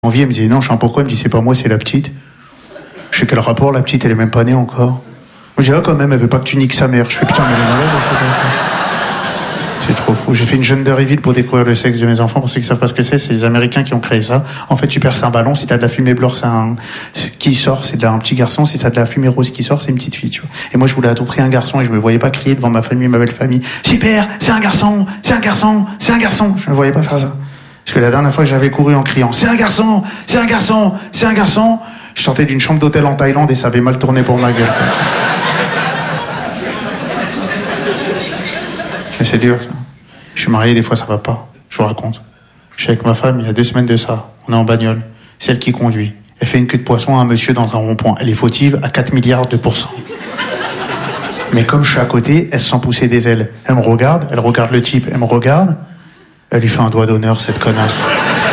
envie, elle me disait non, je sais pas pourquoi, elle me dit c'est pas moi, c'est la petite. Je sais quel rapport, la petite, elle est même pas née encore. Moi je dis ah quand même, elle veut pas que tu niques sa mère. Je fais putain mais elle est malade, c'est trop fou. J'ai fait une jeune de Réville pour découvrir le sexe de mes enfants. Pour ceux qui savent pas ce que c'est les Américains qui ont créé ça. En fait, tu perces un ballon, si t'as de la fumée blanche, qui sort, c'est un petit garçon. Si t'as de la fumée rose qui sort, c'est une petite fille, tu vois. Et moi, je voulais à tout prix un garçon et je me voyais pas crier devant ma famille, ma belle famille. Super, c'est un garçon, c'est un garçon, c'est un garçon. Je me voyais pas faire ça. Parce que la dernière fois que j'avais couru en criant, c'est un garçon, c'est un garçon, c'est un garçon, je sortais d'une chambre d'hôtel en Thaïlande et ça avait mal tourné pour ma gueule. Mais c'est dur, ça. Je suis marié, des fois ça va pas. Je vous raconte. Je suis avec ma femme, il y a 2 semaines de ça. On est en bagnole. C'est elle qui conduit. Elle fait une queue de poisson à un monsieur dans un rond-point. Elle est fautive à 4 milliards de %. Mais comme je suis à côté, elle se sent pousser des ailes. Elle me regarde, elle regarde le type, elle me regarde. Elle lui fait un doigt d'honneur, cette connasse.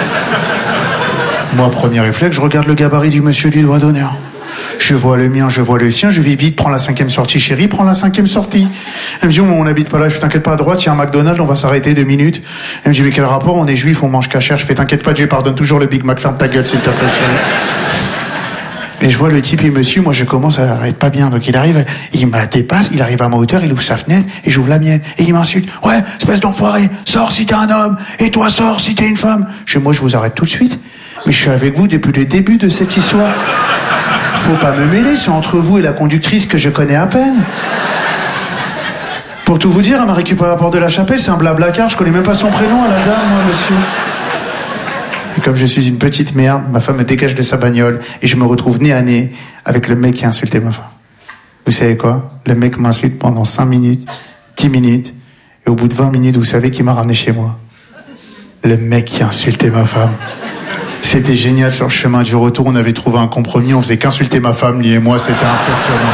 Moi, premier réflexe, je regarde le gabarit du monsieur du doigt d'honneur. Je vois le mien, je vois le sien, je vais vite, prends la 5e sortie, chérie, prends la 5e sortie. Elle me dit, oh, on n'habite pas là, je t'inquiète pas, à droite, il y a un McDonald's, on va s'arrêter 2 minutes. Elle me dit, mais quel rapport, on est juif, on mange cachère. Je fais, t'inquiète pas, je pardonne toujours le Big Mac, ferme ta gueule, s'il te plaît, chérie. Et je vois le type et monsieur, moi je commence à être pas bien, donc il arrive, il me dépasse, il arrive à ma hauteur, il ouvre sa fenêtre, et j'ouvre la mienne, et il m'insulte, ouais, espèce d'enfoiré, sors si t'es un homme, et toi sors si t'es une femme. Moi je vous arrête tout de suite, mais je suis avec vous depuis le début de cette histoire. Faut pas me mêler, c'est entre vous et la conductrice que je connais à peine. Pour tout vous dire, elle m'a récupéré à la porte de la chapelle, c'est un blablacar, je connais même pas son prénom à la dame, moi, monsieur. Et comme je suis une petite merde, ma femme me dégage de sa bagnole et je me retrouve nez à nez avec le mec qui a insulté ma femme. Vous savez quoi? Le mec m'insulte pendant 5 minutes, 10 minutes, et au bout de 20 minutes, vous savez qui m'a ramené chez moi? Le mec qui a insulté ma femme. C'était génial, sur le chemin du retour, on avait trouvé un compromis, on faisait qu'insulter ma femme, lui et moi, c'était impressionnant.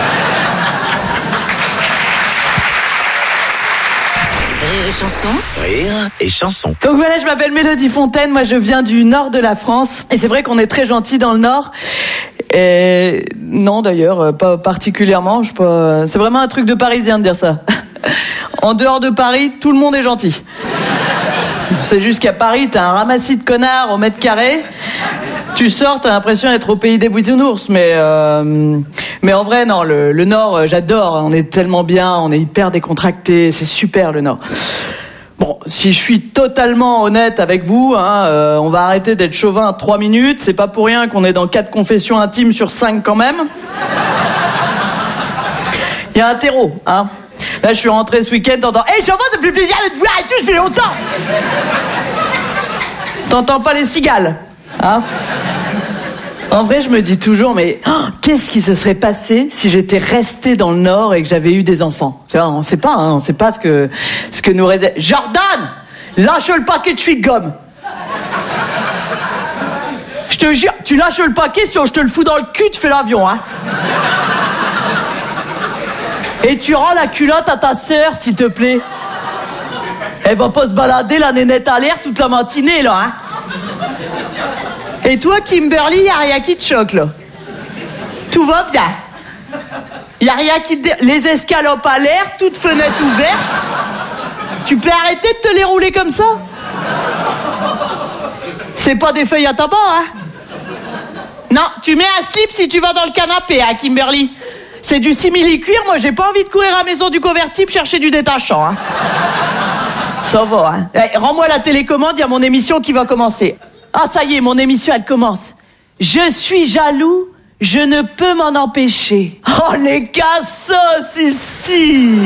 Rire et chanson. Rire et chanson. Donc voilà, je m'appelle Mélodie Fontaine, moi je viens du nord de la France, et c'est vrai qu'on est très gentils dans le nord. Et non d'ailleurs, pas particulièrement, c'est vraiment un truc de Parisien de dire ça. En dehors de Paris, tout le monde est gentil. C'est juste qu'à Paris, t'as un ramassis de connards au mètre carré. Tu sors, t'as l'impression d'être au pays des bisounours, mais en vrai, non, le Nord, j'adore. On est tellement bien, on est hyper décontracté, c'est super le Nord. Bon, si je suis totalement honnête avec vous, on va arrêter d'être chauvin 3 minutes. C'est pas pour rien qu'on est dans 4 confessions intimes sur 5 quand même. Il y a un terreau, hein. Là, je suis rentré ce week-end, t'entends « Hey, Chauvin, ça me fait plaisir de te voir et tout, ça fait longtemps !» T'entends pas les cigales, hein. En vrai, je me dis toujours, mais qu'est-ce qui se serait passé si j'étais restée dans le Nord et que j'avais eu des enfants? Tu vois, on sait pas ce que nous réserve. Jordan, lâche le paquet de chewing-gum. Je te jure, tu lâches le paquet, sinon je te le fous dans le cul, tu fais l'avion, hein. Et tu rends la culotte à ta sœur, s'il te plaît. Elle va pas se balader la nénette à l'air toute la matinée, là, hein. Et toi, Kimberly, y a rien qui te choque, là. Tout va bien. Y a rien qui te... Les escalopes à l'air, toutes fenêtres ouvertes. Tu peux arrêter de te les rouler comme ça? C'est pas des feuilles à tabac, hein. Non, tu mets un slip si tu vas dans le canapé, hein, Kimberly. C'est du simili-cuir, moi j'ai pas envie de courir à la maison du convertible chercher du détachant, hein. Ça va, hein. Hey, rends-moi la télécommande, il y a mon émission qui va commencer. Ah, ça y est, mon émission, elle commence. Je suis jaloux, je ne peux m'en empêcher. Oh, les cassos ici.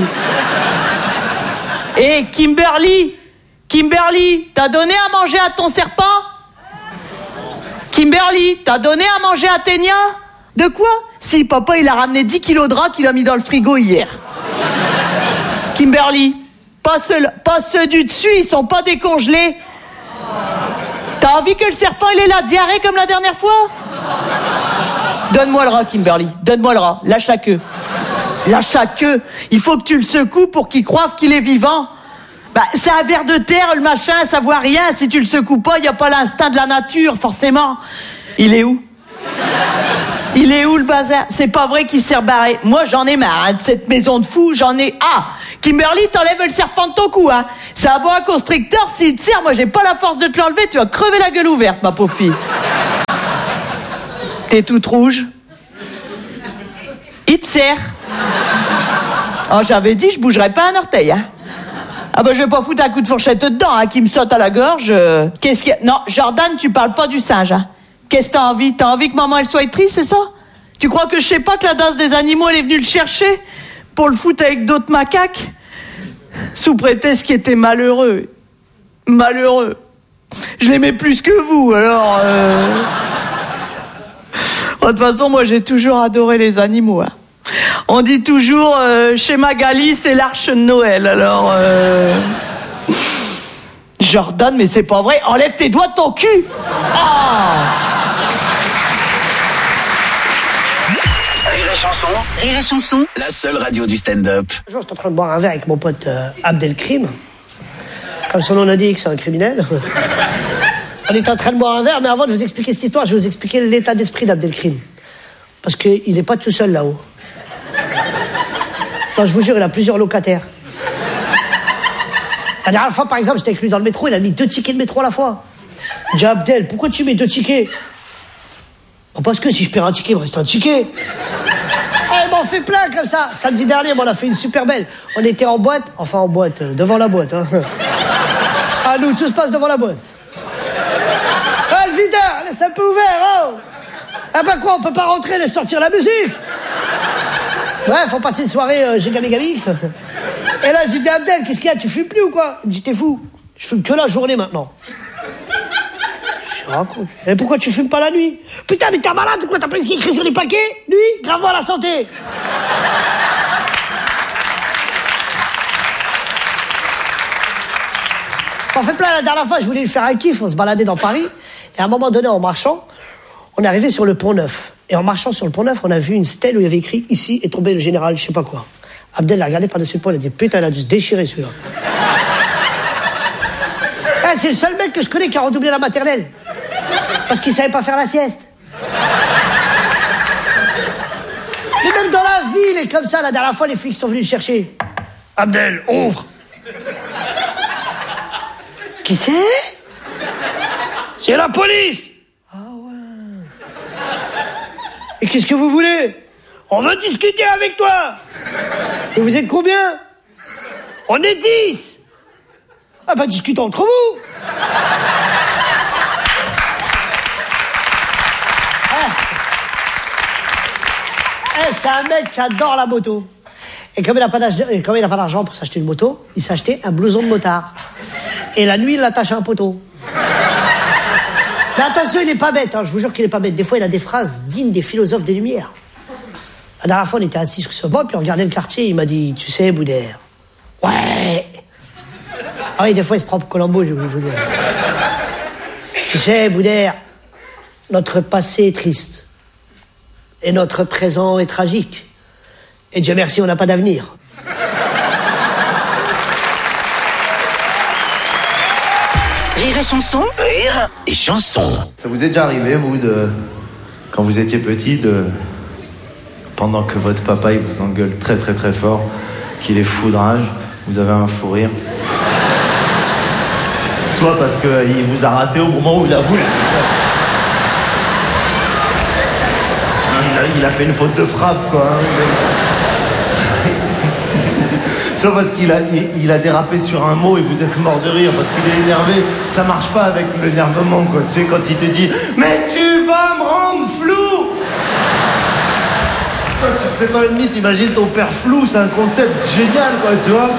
Et Kimberly, t'as donné à manger à ton serpent? Kimberly, t'as donné à manger à Ténia? De quoi? Si, papa, il a ramené 10 kilos de rats qu'il a mis dans le frigo hier. Kimberly, pas ceux du dessus, ils sont pas décongelés. T'as envie que le serpent, il ait la diarrhée comme la dernière fois? Donne-moi le rat, Kimberly. Donne-moi le rat. Lâche la queue. Lâche la queue. Il faut que tu le secoues pour qu'il croive qu'il est vivant. Bah, c'est un ver de terre, le machin, ça voit rien. Si tu le secoues pas, il n'y a pas l'instinct de la nature, forcément. Il est où? Il est où le bazar? C'est pas vrai qu'il s'est rebarré. Moi, j'en ai marre, hein, de cette maison de fous, j'en ai... Ah, Kimberly, t'enlèves le serpent de ton cou, hein. C'est un boa constricteur, s'il te serre, moi j'ai pas la force de te l'enlever, tu vas crever la gueule ouverte, ma pauvre fille. T'es toute rouge. Il te serre. Oh, j'avais dit, je bougerais pas un orteil, hein. Ah bah je vais pas foutre un coup de fourchette dedans, hein, qui me saute à la gorge. Qu'est-ce qu'il y a... Non, Jordan, tu parles pas du singe, hein. Qu'est-ce que t'as envie? T'as envie que maman elle soit triste, c'est ça? Tu crois que je sais pas que la danse des animaux elle est venue le chercher pour le foutre avec d'autres macaques? Sous prétexte qu'il était malheureux. Malheureux. Je l'aimais plus que vous, alors... De toute façon, moi j'ai toujours adoré les animaux, hein. On dit toujours, chez Magali, c'est l'arche de Noël, alors... Jordan, mais c'est pas vrai, enlève tes doigts de ton cul. Rire et chanson, la seule radio du stand-up. Un jour, j'étais en train de boire un verre avec mon pote Abdelkrim. Comme son nom l'indique, c'est un criminel. On était en train de boire un verre, mais avant de vous expliquer cette histoire, je vais vous expliquer l'état d'esprit d'Abdelkrim. Parce qu'il n'est pas tout seul là-haut. Non, je vous jure, il a plusieurs locataires. La dernière fois, par exemple, j'étais avec lui dans le métro, il a mis 2 tickets de métro à la fois. J'ai dit, Abdel, pourquoi tu mets 2 tickets? Parce que si je perds un ticket, il me reste un ticket. Il m'en fait plein comme ça. Samedi dernier, on a fait une super belle. On était en boîte, devant la boîte. Hein. Ah, nous, tout se passe devant la boîte. Ah, le videur, laisse un peu ouvert, oh. Ah bah quoi, on peut pas rentrer, laisse sortir la musique. Bref, on passait une soirée Giga Megamix. Et là, j'ai dit, Abdel, qu'est-ce qu'il y a, tu fumes plus ou quoi? Il me dit, t'es fou, je fume que la journée maintenant. Je raconte. Et pourquoi tu fumes pas la nuit? Putain, mais t'es malade ou quoi? T'as pas ce qui est écrit sur les paquets? Nuit, gravement à la santé. En fait, là, la dernière fois, je voulais lui faire un kiff, on se baladait dans Paris. Et à un moment donné, en marchant, on est arrivé sur le Pont Neuf. Et en marchant sur le Pont Neuf, on a vu une stèle où il y avait écrit « Ici est tombé le général, je sais pas quoi ». Abdel l'a regardé par-dessus le pont, il a dit « Putain, il a dû se déchirer celui-là ». C'est le seul mec que je connais qui a redoublé la maternelle. Parce qu'il savait pas faire la sieste. Mais même dans la ville, et comme ça, la dernière fois, les flics sont venus le chercher. « Abdel, ouvre !» Qui c'est? C'est la police! Ah ouais. Et qu'est-ce que vous voulez? On veut discuter avec toi! Et vous êtes combien? On est 10! Ah bah discutons entre vous! C'est un mec qui adore la moto. Et comme il n'a pas d'argent pour s'acheter une moto, il s'est acheté un blouson de motard. Et la nuit, il l'attache à un poteau. Mais attention, il n'est pas bête, hein, je vous jure qu'il n'est pas bête. Des fois, il a des phrases dignes des philosophes des Lumières. La dernière fois, on était assis sur ce banc, puis on regardait le quartier, il m'a dit, tu sais, Boudère. Ouais. Ah oui, des fois, il se prend pour Colombo, je vous dire. Tu sais, Boudère, notre passé est triste. Et notre présent est tragique. Et Dieu merci, on n'a pas d'avenir. Rire et chanson. Rire et chanson. Ça vous est déjà arrivé, vous, quand vous étiez petit, pendant que votre papa il vous engueule très très très fort, qu'il est foudrage, vous avez un fou rire? Soit parce qu'il vous a raté au moment où il a voulu. Il a fait une faute de frappe, quoi. Soit parce qu'il a dérapé sur un mot et vous êtes mort de rire parce qu'il est énervé. Ça marche pas avec l'énervement, quoi. Tu sais, quand il te dit « Mais tu vas me rendre flou !» C'est pas une mythe, imagine ton père flou, c'est un concept génial, quoi, tu vois.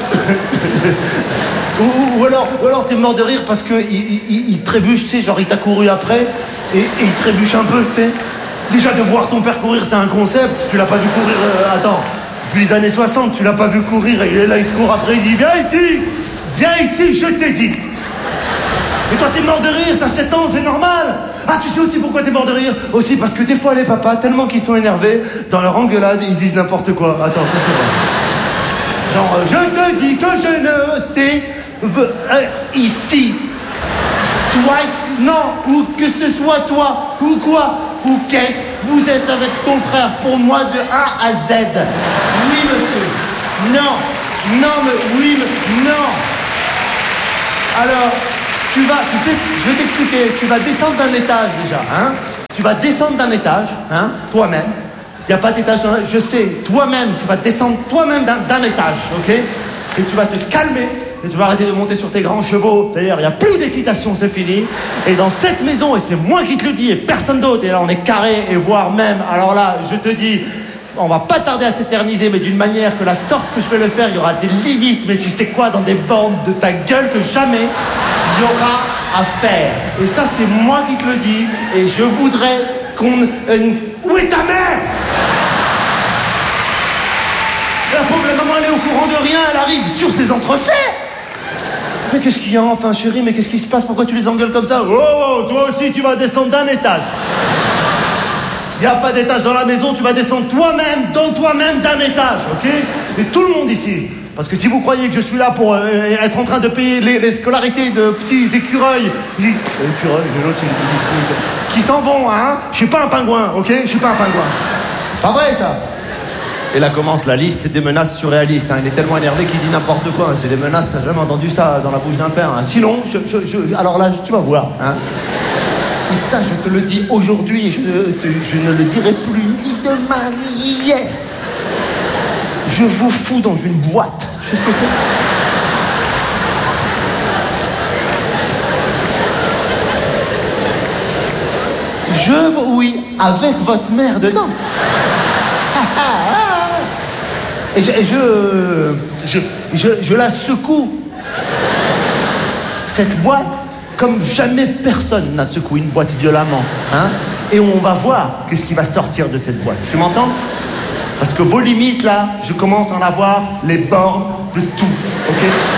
ou alors t'es mort de rire parce que il trébuche, tu sais, genre il t'a couru après et il trébuche un peu, tu sais. Déjà de voir ton père courir, c'est un concept. Tu l'as pas vu courir, attends, depuis les années 60, tu l'as pas vu courir et il est là, il te court après, il dit viens ici, je t'ai dit. Et toi t'es mort de rire, t'as 7 ans, c'est normal. Ah, tu sais aussi pourquoi t'es mort de rire? Aussi parce que des fois les papas, tellement qu'ils sont énervés, dans leur engueulade, ils disent n'importe quoi. Attends, ça c'est vrai. Genre, je te dis que je ne sais ici. Toi, non, ou que ce soit toi, ou quoi, ou qu'est-ce, vous êtes avec ton frère pour moi de A à Z. Oui, monsieur. Non, Non, mais oui, mais non. Alors, tu sais, je vais t'expliquer. Tu vas descendre d'un étage déjà, hein. Tu vas descendre d'un étage, hein, toi-même. Il n'y a pas d'étage dans je sais, toi-même, tu vas descendre toi-même d'un étage, ok? Et tu vas te calmer. Et tu vas arrêter de monter sur tes grands chevaux. D'ailleurs, il n'y a plus d'équitation, c'est fini. Et dans cette maison, et c'est moi qui te le dis, et personne d'autre, et là on est carré, et voire même, alors là, je te dis, on va pas tarder à s'éterniser, mais d'une manière que la sorte que je vais le faire, il y aura des limites, mais tu sais quoi, dans des bornes de ta gueule que jamais il y aura à faire. Et ça, c'est moi qui te le dis, et je voudrais qu'on... où est ta mère? La pauvre maman, elle est au courant de rien, elle arrive sur ses entrefaits. Mais qu'est-ce qu'il y a enfin, chérie? Mais qu'est-ce qui se passe? Pourquoi tu les engueules comme ça? Oh, toi aussi, tu vas descendre d'un étage. Il n'y a pas d'étage dans la maison, tu vas descendre toi-même, dans toi-même d'un étage, ok? Et tout le monde ici. Parce que si vous croyez que je suis là pour être en train de payer les scolarités de petits écureuils... qui s'en vont, hein? Je suis pas un pingouin, ok? Je suis pas un pingouin. C'est pas vrai, ça. Et là commence la liste des menaces surréalistes. Hein. Il est tellement énervé qu'il dit n'importe quoi. Hein. C'est des menaces, t'as jamais entendu ça dans la bouche d'un père. Hein. Sinon, alors là, tu vas voir. Hein. Et ça, je te le dis aujourd'hui, et je ne le dirai plus ni demain ni hier. Je vous fous dans une boîte. Tu sais ce que c'est? Oui, avec votre mère dedans. Et je la secoue. Cette boîte, comme jamais personne n'a secoué une boîte violemment. Hein? Et on va voir qu'est-ce qui va sortir de cette boîte. Tu m'entends? Parce que vos limites, là, je commence à en avoir les bornes de tout. Ok?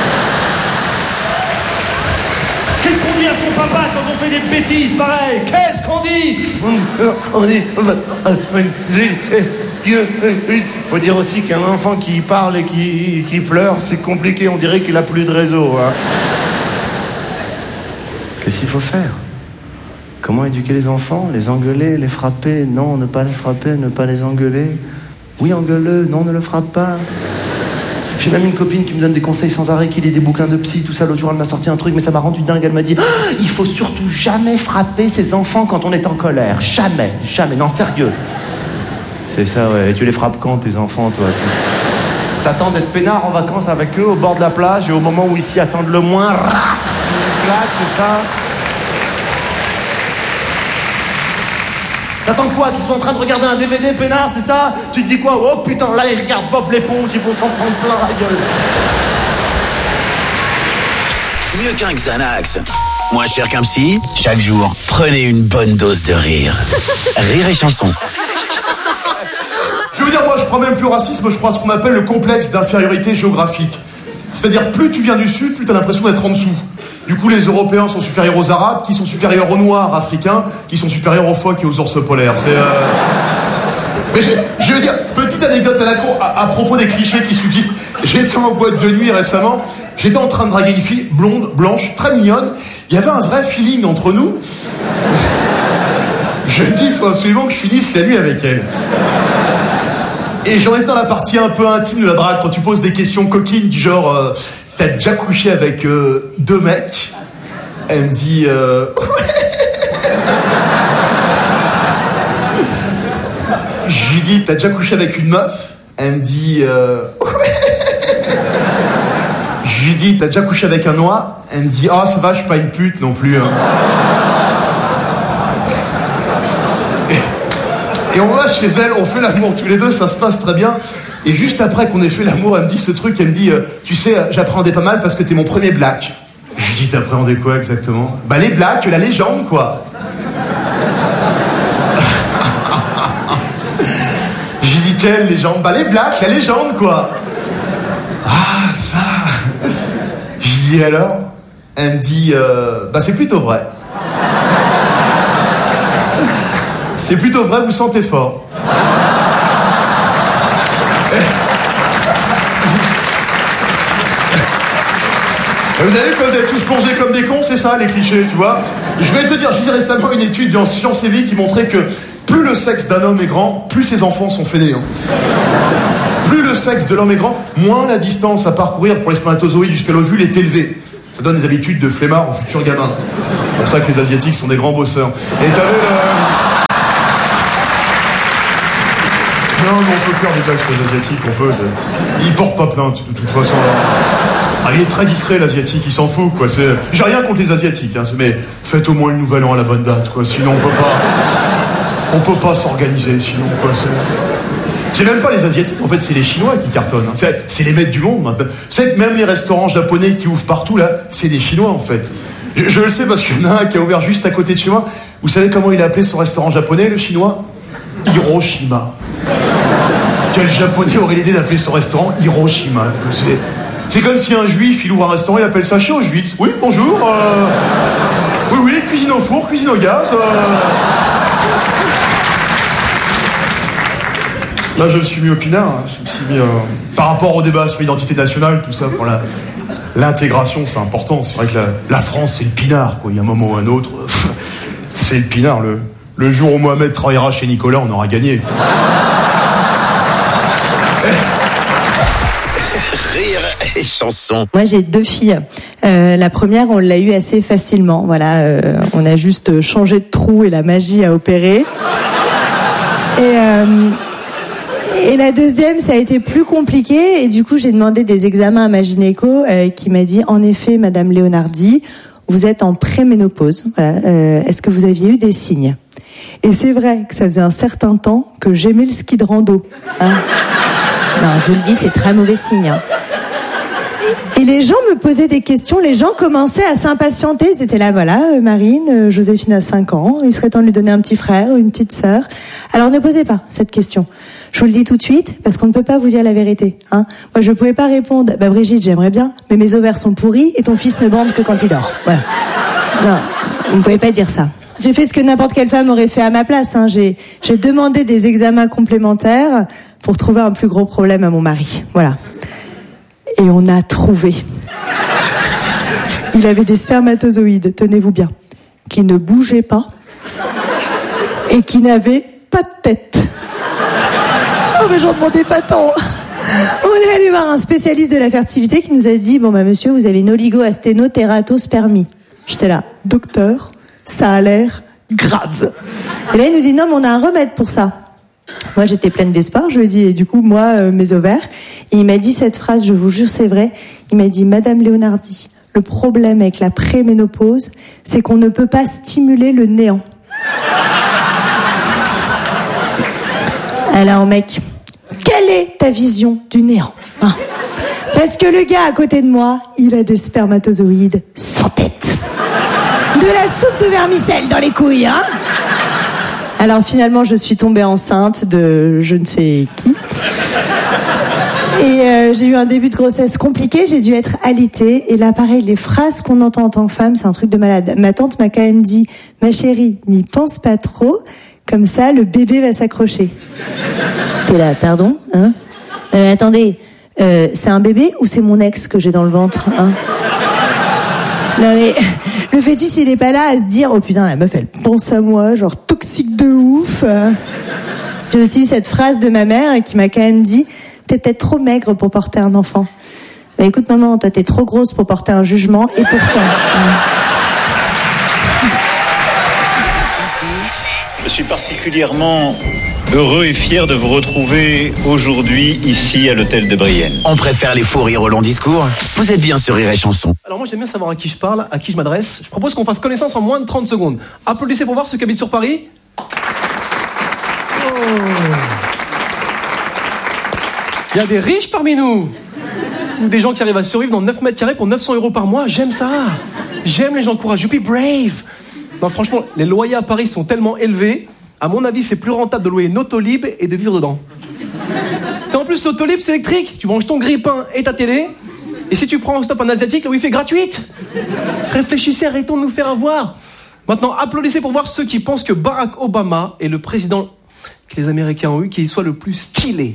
Qu'est-ce qu'on dit à son papa quand on fait des bêtises pareilles? Qu'est-ce qu'on dit? On dit... Faut dire aussi qu'un enfant qui parle et qui pleure, c'est compliqué, on dirait qu'il a plus de réseau. Hein. Qu'est-ce qu'il faut faire? Comment éduquer les enfants? Les engueuler, les frapper? Non, ne pas les frapper, ne pas les engueuler. Oui, engueule-le, non, ne le frappe pas. J'ai même une copine qui me donne des conseils sans arrêt, qui lit des bouquins de psy, tout ça. L'autre jour, elle m'a sorti un truc, mais ça m'a rendu dingue. Elle m'a dit, il faut surtout jamais frapper ses enfants quand on est en colère. Jamais, jamais, non, sérieux. C'est ça, ouais. Et tu les frappes quand, tes enfants, toi? T'attends d'être peinard en vacances avec eux, au bord de la plage, et au moment où ils s'y attendent le moins, tu les claques, c'est ça? T'attends quoi? Qu'ils soient en train de regarder un DVD peinard, c'est ça? Tu te dis quoi? Oh putain, là, ils regardent Bob l'éponge, ils vont s'en prendre plein la gueule. Mieux qu'un Xanax. Moins cher qu'un psy, chaque jour, prenez une bonne dose de rire. Rire et chanson. Je veux dire, moi, je crois même plus au racisme, je crois à ce qu'on appelle le complexe d'infériorité géographique. C'est-à-dire, plus tu viens du Sud, plus t'as l'impression d'être en dessous. Du coup, les Européens sont supérieurs aux Arabes, qui sont supérieurs aux Noirs africains, qui sont supérieurs aux phoques et aux ours polaires. C'est... Mais je veux dire, petite anecdote à la con, à propos des clichés qui subsistent. J'étais en boîte de nuit récemment, j'étais en train de draguer une fille blonde, blanche, très mignonne. Il y avait un vrai feeling entre nous. Je me dis, il faut absolument que je finisse la nuit avec elle. Et j'en reste dans la partie un peu intime de la drague, quand tu poses des questions coquines du genre t'as déjà couché avec 2 mecs? Elle me dit je lui dis, t'as déjà couché avec une meuf? Elle me dit je lui dis, t'as déjà couché avec un noir? Elle me dit, ah, ça va, je suis pas une pute non plus. Hein. Et on va chez elle, on fait l'amour tous les deux, ça se passe très bien. Et juste après qu'on ait fait l'amour, elle me dit ce truc, elle me dit, tu sais, j'appréhendais pas mal parce que t'es mon premier black. Je lui dis, t'appréhendais quoi exactement? Bah les blacks, la légende quoi. Je lui dis, quelle légende? Bah les blacks, la légende quoi. Ah ça. Je lui dis alors? Elle me dit, bah c'est plutôt vrai. C'est plutôt vrai, vous sentez fort. Vous avez vu que vous êtes tous plongés comme des cons, c'est ça les clichés, tu vois? Je vais te dire, je lisais récemment une étude en Sciences et Vie qui montrait que plus le sexe d'un homme est grand, plus ses enfants sont fainéants. Plus le sexe de l'homme est grand, moins la distance à parcourir pour les spermatozoïdes jusqu'à l'ovule est élevée. Ça donne des habitudes de flemmard aux futurs gamins. C'est pour ça que les Asiatiques sont des grands bosseurs. Et t'avais le... Non, mais on peut faire des blagues sur les Asiatiques, on peut. Ils portent pas plainte, de toute façon. Ah, il est très discret, l'Asiatique, il s'en fout, quoi. J'ai rien contre les Asiatiques, hein, mais faites au moins le nouvel an à la bonne date, quoi. Sinon, on peut pas s'organiser, sinon, quoi. C'est même pas les Asiatiques, en fait, c'est les Chinois qui cartonnent. Hein. C'est les maîtres du monde, maintenant. Vous savez que même les restaurants japonais qui ouvrent partout, là, c'est des Chinois, en fait. Je le sais parce qu'il y en a un qui a ouvert juste à côté de chez moi. Vous savez comment il a appelé son restaurant japonais, le Chinois ? Hiroshima. Quel Japonais aurait l'idée d'appeler son restaurant Hiroshima ? C'est comme si un Juif, il ouvre un restaurant, il appelle ça chez Auschwitz. Oui, bonjour. Oui, cuisine au four, cuisine au gaz. Là, je me suis mis au pinard. Hein. Je me suis mis, par rapport au débat sur l'identité nationale, tout ça, pour l'intégration, c'est important. C'est vrai que la France, c'est le pinard, quoi. Il y a un moment ou un autre, c'est le pinard. Le jour où Mohamed travaillera chez Nicolas, on aura gagné. Rire et chanson. Moi, j'ai 2 filles. La première, on l'a eue assez facilement. Voilà, on a juste changé de trou et la magie a opéré. Et la deuxième, ça a été plus compliqué. Et du coup, j'ai demandé des examens à ma gynéco qui m'a dit, en effet, Madame Leonardi, vous êtes en préménopause. Voilà, est-ce que vous aviez eu des signes ? Et c'est vrai que ça faisait un certain temps que j'aimais le ski de rando. Hein. Non, je vous le dis, c'est très mauvais signe. Hein. Et les gens me posaient des questions, les gens commençaient à s'impatienter. Ils étaient là, voilà, Marine, Joséphine a 5 ans, il serait temps de lui donner un petit frère ou une petite sœur. Alors ne posez pas cette question. Je vous le dis tout de suite, parce qu'on ne peut pas vous dire la vérité. Hein. Moi, je ne pouvais pas répondre, Brigitte, j'aimerais bien, mais mes ovaires sont pourris et ton fils ne bande que quand il dort. Voilà. Non, vous ne pouvez pas dire ça. J'ai fait ce que n'importe quelle femme aurait fait à ma place. Hein. J'ai demandé des examens complémentaires pour trouver un plus gros problème à mon mari. Voilà. Et on a trouvé. Il avait des spermatozoïdes, tenez-vous bien, qui ne bougeaient pas et qui n'avaient pas de tête. Oh, mais j'en demandais pas tant. On est allé voir un spécialiste de la fertilité qui nous a dit, monsieur, vous avez une oligo-asténotératospermie. J'étais là, docteur, ça a l'air grave. Et là, il nous dit, non, mais on a un remède pour ça. Moi, j'étais pleine d'espoir. Je lui ai dit, et du coup, moi, mes ovaires. Et il m'a dit cette phrase, je vous jure, c'est vrai. Il m'a dit, Madame Leonardi, le problème avec la préménopause, c'est qu'on ne peut pas stimuler le néant. Alors, mec, quelle est ta vision du néant, hein ? Parce que le gars à côté de moi, il a des spermatozoïdes sans tête. De la soupe de vermicelle dans les couilles, hein ? Alors finalement, je suis tombée enceinte de je ne sais qui. Et j'ai eu un début de grossesse compliqué, j'ai dû être alitée. Et là, pareil, les phrases qu'on entend en tant que femme, c'est un truc de malade. Ma tante m'a quand même dit, ma chérie, n'y pense pas trop, comme ça, le bébé va s'accrocher. T'es là, pardon, hein ? Attendez, c'est un bébé ou c'est mon ex que j'ai dans le ventre, hein ? Non mais, le fœtus, il est pas là à se dire, oh putain, la meuf, elle pense à moi, genre toxique de ouf. J'ai aussi eu cette phrase de ma mère qui m'a quand même dit, t'es peut-être trop maigre pour porter un enfant. Bah écoute maman, toi t'es trop grosse pour porter un jugement, et pourtant... Je suis particulièrement heureux et fier de vous retrouver aujourd'hui ici à l'hôtel de Brienne. On préfère les faux rires au long discours. Vous êtes bien sur Rire et Chanson. Alors moi j'aime bien savoir à qui je parle, à qui je m'adresse. Je propose qu'on fasse connaissance en moins de 30 secondes. Applaudissez pour voir ceux qui habitent sur Paris. Oh. Il y a des riches parmi nous. Ou des gens qui arrivent à survivre dans 9 mètres carrés pour 900 € par mois. J'aime ça. J'aime les gens courageux. Be brave. Non, franchement, les loyers à Paris sont tellement élevés. À mon avis, c'est plus rentable de louer une Autolib et de vivre dedans. En plus, l'Autolib, c'est électrique. Tu branches ton grille-pain et ta télé. Et si tu prends en stop un asiatique, le wifi est gratuite. Réfléchissez, arrêtons de nous faire avoir. Maintenant, applaudissez pour voir ceux qui pensent que Barack Obama est le président que les Américains ont eu, qui soit le plus stylé.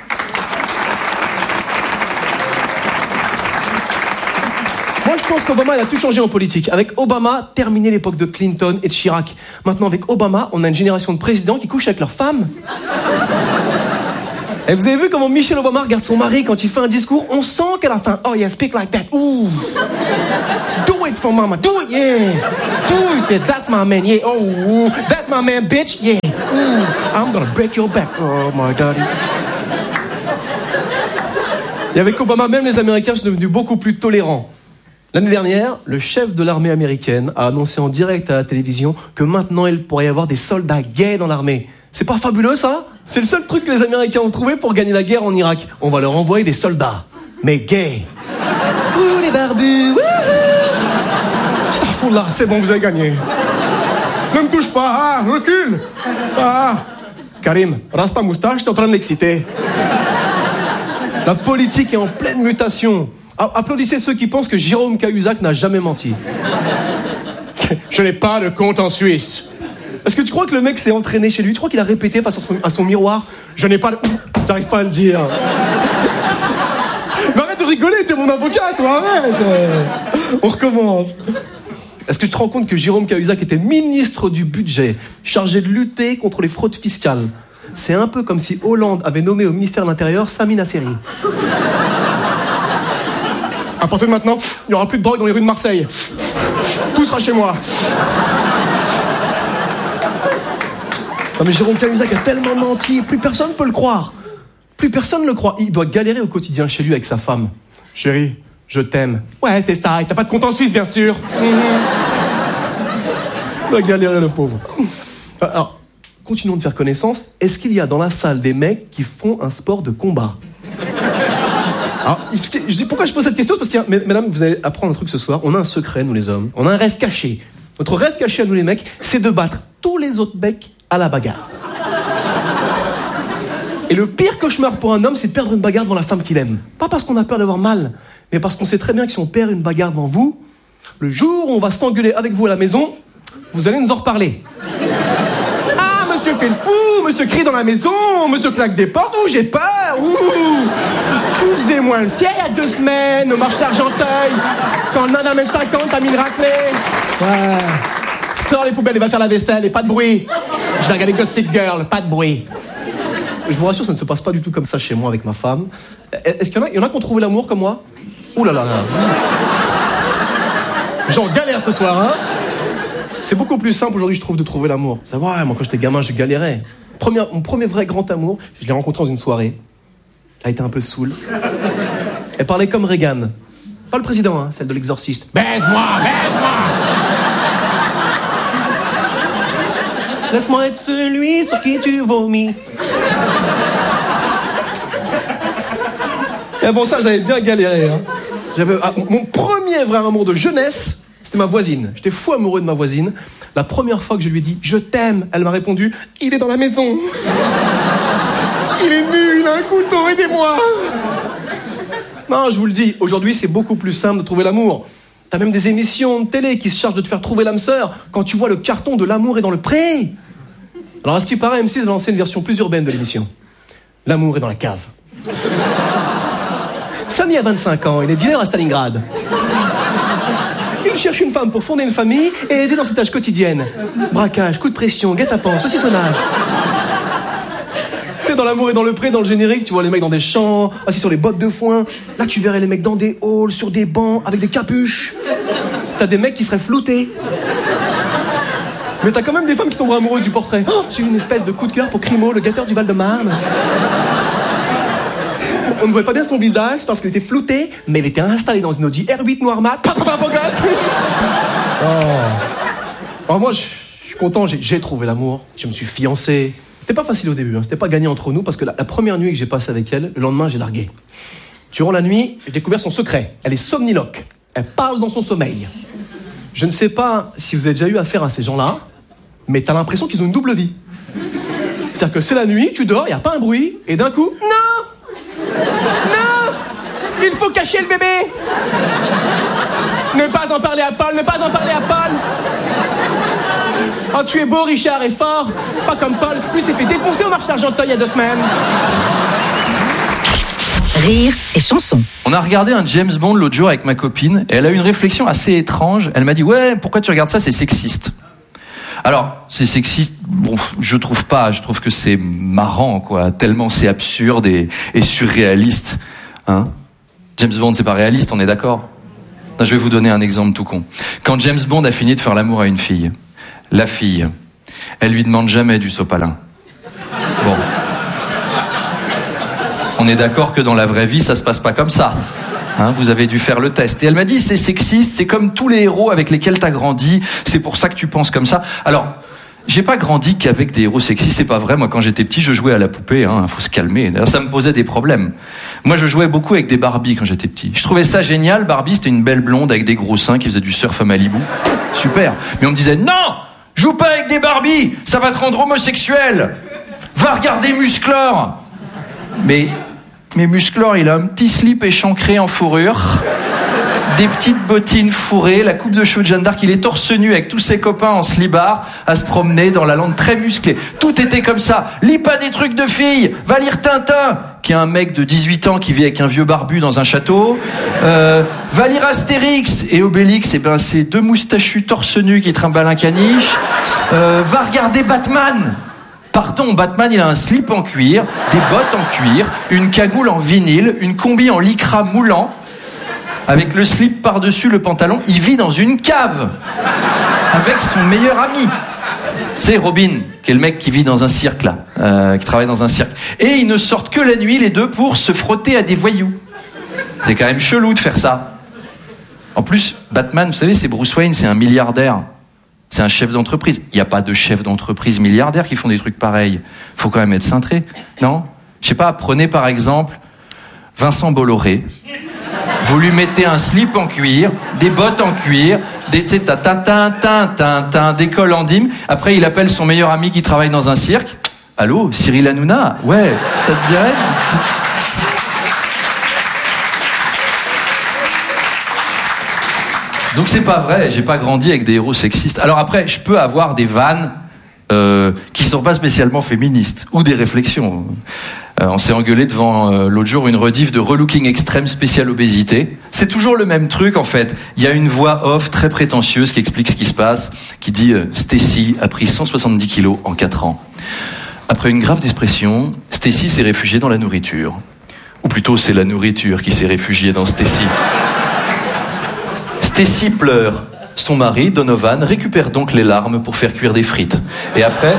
Moi, je pense qu'Obama, il a tout changé en politique. Avec Obama, terminé l'époque de Clinton et de Chirac. Maintenant, avec Obama, on a une génération de présidents qui couchent avec leurs femmes. Et vous avez vu comment Michelle Obama regarde son mari quand il fait un discours? On sent qu'elle a faim. Oh yeah, speak like that. Ooh. Do it for mama. Do it, yeah. Do it. Yeah, that's my man. Yeah. Oh, that's my man, bitch. Yeah. Ooh. I'm gonna break your back. Oh my daddy. Et avec Obama, même les Américains sont devenus beaucoup plus tolérants. L'année dernière, le chef de l'armée américaine a annoncé en direct à la télévision que maintenant il pourrait y avoir des soldats gays dans l'armée. C'est pas fabuleux ça? C'est le seul truc que les Américains ont trouvé pour gagner la guerre en Irak. On va leur envoyer des soldats, mais gays. Ouh les barbus, wouhou! Là, c'est bon, vous avez gagné. Ne me touche pas, hein, recule. Ah. Karim, reste ta moustache, t'es en train de l'exciter. La politique est en pleine mutation. Applaudissez ceux qui pensent que Jérôme Cahuzac n'a jamais menti. Je n'ai pas de compte en Suisse. Est-ce que tu crois que le mec s'est entraîné chez lui? Tu crois qu'il a répété face à son miroir? Je n'ai pas de... J'arrive pas à le dire. Mais arrête de rigoler, t'es mon avocat, toi, arrête. On recommence. Est-ce que tu te rends compte que Jérôme Cahuzac était ministre du budget, chargé de lutter contre les fraudes fiscales? C'est un peu comme si Hollande avait nommé au ministère de l'Intérieur Sami Nasseri. À partir de maintenant, il n'y aura plus de drogue dans les rues de Marseille. Tout sera chez moi. Non mais Jérôme Cahuzac a tellement menti, plus personne ne peut le croire. Plus personne ne le croit. Il doit galérer au quotidien chez lui avec sa femme. Chérie, je t'aime. Ouais, c'est ça. Et t'as pas de compte en Suisse, bien sûr. Il doit galérer, le pauvre. Alors, continuons de faire connaissance. Est-ce qu'il y a dans la salle des mecs qui font un sport de combat? Alors, je dis pourquoi je pose cette question, parce que, mesdames, vous allez apprendre un truc ce soir. On a un secret, nous les hommes. On a un rêve caché. Notre rêve caché à nous les mecs, c'est de battre tous les autres mecs à la bagarre. Et le pire cauchemar pour un homme, c'est de perdre une bagarre devant la femme qu'il aime. Pas parce qu'on a peur d'avoir mal, mais parce qu'on sait très bien que si on perd une bagarre devant vous, le jour où on va s'engueuler avec vous à la maison, vous allez nous en reparler. Ah, monsieur fait le fou, monsieur crie dans la maison, monsieur claque des portes, ouh, j'ai peur, ouh. Vous faisiez moins le fier il y a 2 semaines, au marché d'Argenteuil, quand le nain d'un mètre 50 a mis le raclé. Ouais. Sors les poubelles et va faire la vaisselle et pas de bruit. Je vais regarder Gossip Girl, pas de bruit. Je vous rassure, ça ne se passe pas du tout comme ça chez moi avec ma femme. Est-ce qu'il y en a qui ont trouvé l'amour comme moi? Ouh là là là. J'en galère ce soir, hein. C'est beaucoup plus simple aujourd'hui, je trouve, de trouver l'amour. C'est vrai, moi quand j'étais gamin, je galérais. Mon premier vrai grand amour, je l'ai rencontré dans une soirée. Elle était un peu saoule. Elle parlait comme Reagan. Pas le président, hein, celle de l'exorciste. Baise-moi, baise-moi. Laisse-moi être celui sur qui tu vomis. Et bon, ça, j'avais bien galéré. Hein. Mon premier vrai amour de jeunesse, c'était ma voisine. J'étais fou amoureux de ma voisine. La première fois que je lui ai dit « Je t'aime », elle m'a répondu « Il est dans la maison. Il est nu, il a un couteau, aidez-moi ». Non, je vous le dis, aujourd'hui, c'est beaucoup plus simple de trouver l'amour. T'as même des émissions de télé qui se chargent de te faire trouver l'âme sœur quand tu vois le carton de L'amour est dans le pré. Alors, à ce qui paraît, M6 a lancé une version plus urbaine de l'émission. L'amour est dans la cave. Samy a 25 ans, il est dealer à Stalingrad. Il cherche une femme pour fonder une famille et aider dans ses tâches quotidiennes. Braquage, coup de pression, guet-apens, saucissonnage. Tu sais, dans L'amour est dans le pré, dans le générique, tu vois les mecs dans des champs, assis sur les bottes de foin. Là, tu verrais les mecs dans des halls, sur des bancs, avec des capuches. T'as des mecs qui seraient floutés. Mais t'as quand même des femmes qui tombent amoureuses du portrait. Oh, j'ai eu une espèce de coup de cœur pour Crimo, le gâteur du Val-de-Marne. On ne voyait pas bien son visage parce qu'il était flouté, mais il était installé dans une Audi R8 noir mat. Alors moi, je suis content, j'ai trouvé l'amour. Je me suis fiancé. C'était pas facile au début, hein. C'était pas gagné entre nous parce que la première nuit que j'ai passée avec elle, le lendemain, j'ai largué. Durant la nuit, j'ai découvert son secret. Elle est somniloque. Elle parle dans son sommeil. Je ne sais pas si vous avez déjà eu affaire à ces gens-là, mais t'as l'impression qu'ils ont une double vie. C'est-à-dire que c'est la nuit, tu dors, il n'y a pas un bruit, et d'un coup, non! Non! Il faut cacher le bébé! Ne pas en parler à Paul, ne pas en parler à Paul! Oh, tu es beau, Richard, et fort! Pas comme Paul, lui s'est fait défoncer au marché d'Argenteuil il y a 2 semaines. Rire et chanson. On a regardé un James Bond l'autre jour avec ma copine et elle a eu une réflexion assez étrange. Elle m'a dit « Ouais, pourquoi tu regardes ça, c'est sexiste ». Alors, c'est sexiste. Bon, je trouve pas. Je trouve que c'est marrant, quoi. Tellement c'est absurde et surréaliste. Hein? James Bond, c'est pas réaliste, on est d'accord? Je vais vous donner un exemple tout con. Quand James Bond a fini de faire l'amour à une fille, la fille, elle lui demande jamais du sopalin. Bon. On est d'accord que dans la vraie vie, ça se passe pas comme ça. Hein, vous avez dû faire le test. Et elle m'a dit, c'est sexiste, c'est comme tous les héros avec lesquels t'as grandi, c'est pour ça que tu penses comme ça. Alors, j'ai pas grandi qu'avec des héros sexistes, c'est pas vrai. Moi, quand j'étais petit, je jouais à la poupée, hein, faut se calmer. D'ailleurs, ça me posait des problèmes. Moi, je jouais beaucoup avec des Barbie quand j'étais petit. Je trouvais ça génial. Barbie, c'était une belle blonde avec des gros seins qui faisait du surf à Malibu. Super. Mais on me disait, non, joue pas avec des Barbie, ça va te rendre homosexuel. Va regarder Musclor. Mais Musclor, il a un petit slip échancré en fourrure, des petites bottines fourrées, la coupe de cheveux de Jeanne d'Arc, il est torse nu avec tous ses copains en slibard à se promener dans la lande très musclée. Tout était comme ça. Lis pas des trucs de filles, va lire Tintin, qui est un mec de 18 ans qui vit avec un vieux barbu dans un château. Va lire Astérix et Obélix, et ben c'est deux moustachus torse nu qui trimballent un caniche. Va regarder Batman. Pardon, Batman, il a un slip en cuir, des bottes en cuir, une cagoule en vinyle, une combi en lycra moulant, avec le slip par-dessus le pantalon. Il vit dans une cave, avec son meilleur ami. C'est Robin, qui est le mec qui vit dans un cirque, là, qui travaille dans un cirque. Et ils ne sortent que la nuit, les deux, pour se frotter à des voyous. C'est quand même chelou de faire ça. En plus, Batman, vous savez, c'est Bruce Wayne, c'est un milliardaire. C'est un chef d'entreprise. Il n'y a pas de chef d'entreprise milliardaire qui font des trucs pareils. Faut quand même être cintré, non? Je sais pas, prenez par exemple Vincent Bolloré. Vous lui mettez un slip en cuir, des bottes en cuir, des cols en dîme. Après, il appelle son meilleur ami qui travaille dans un cirque. Allô, Cyril Hanouna? Ouais, ça te dirait? Donc c'est pas vrai, j'ai pas grandi avec des héros sexistes. Alors après, je peux avoir des vannes qui sont pas spécialement féministes, ou des réflexions. On s'est engueulé devant l'autre jour une rediff de Relooking Extrême spécial obésité. C'est toujours le même truc en fait. Il y a une voix off très prétentieuse qui explique ce qui se passe, qui dit Stacy a pris 170 kilos en 4 ans. Après une grave dépression, Stacy s'est réfugiée dans la nourriture. Ou plutôt c'est la nourriture qui s'est réfugiée dans Stacy. Stacy pleure. Son mari, Donovan, récupère donc les larmes pour faire cuire des frites. Et après,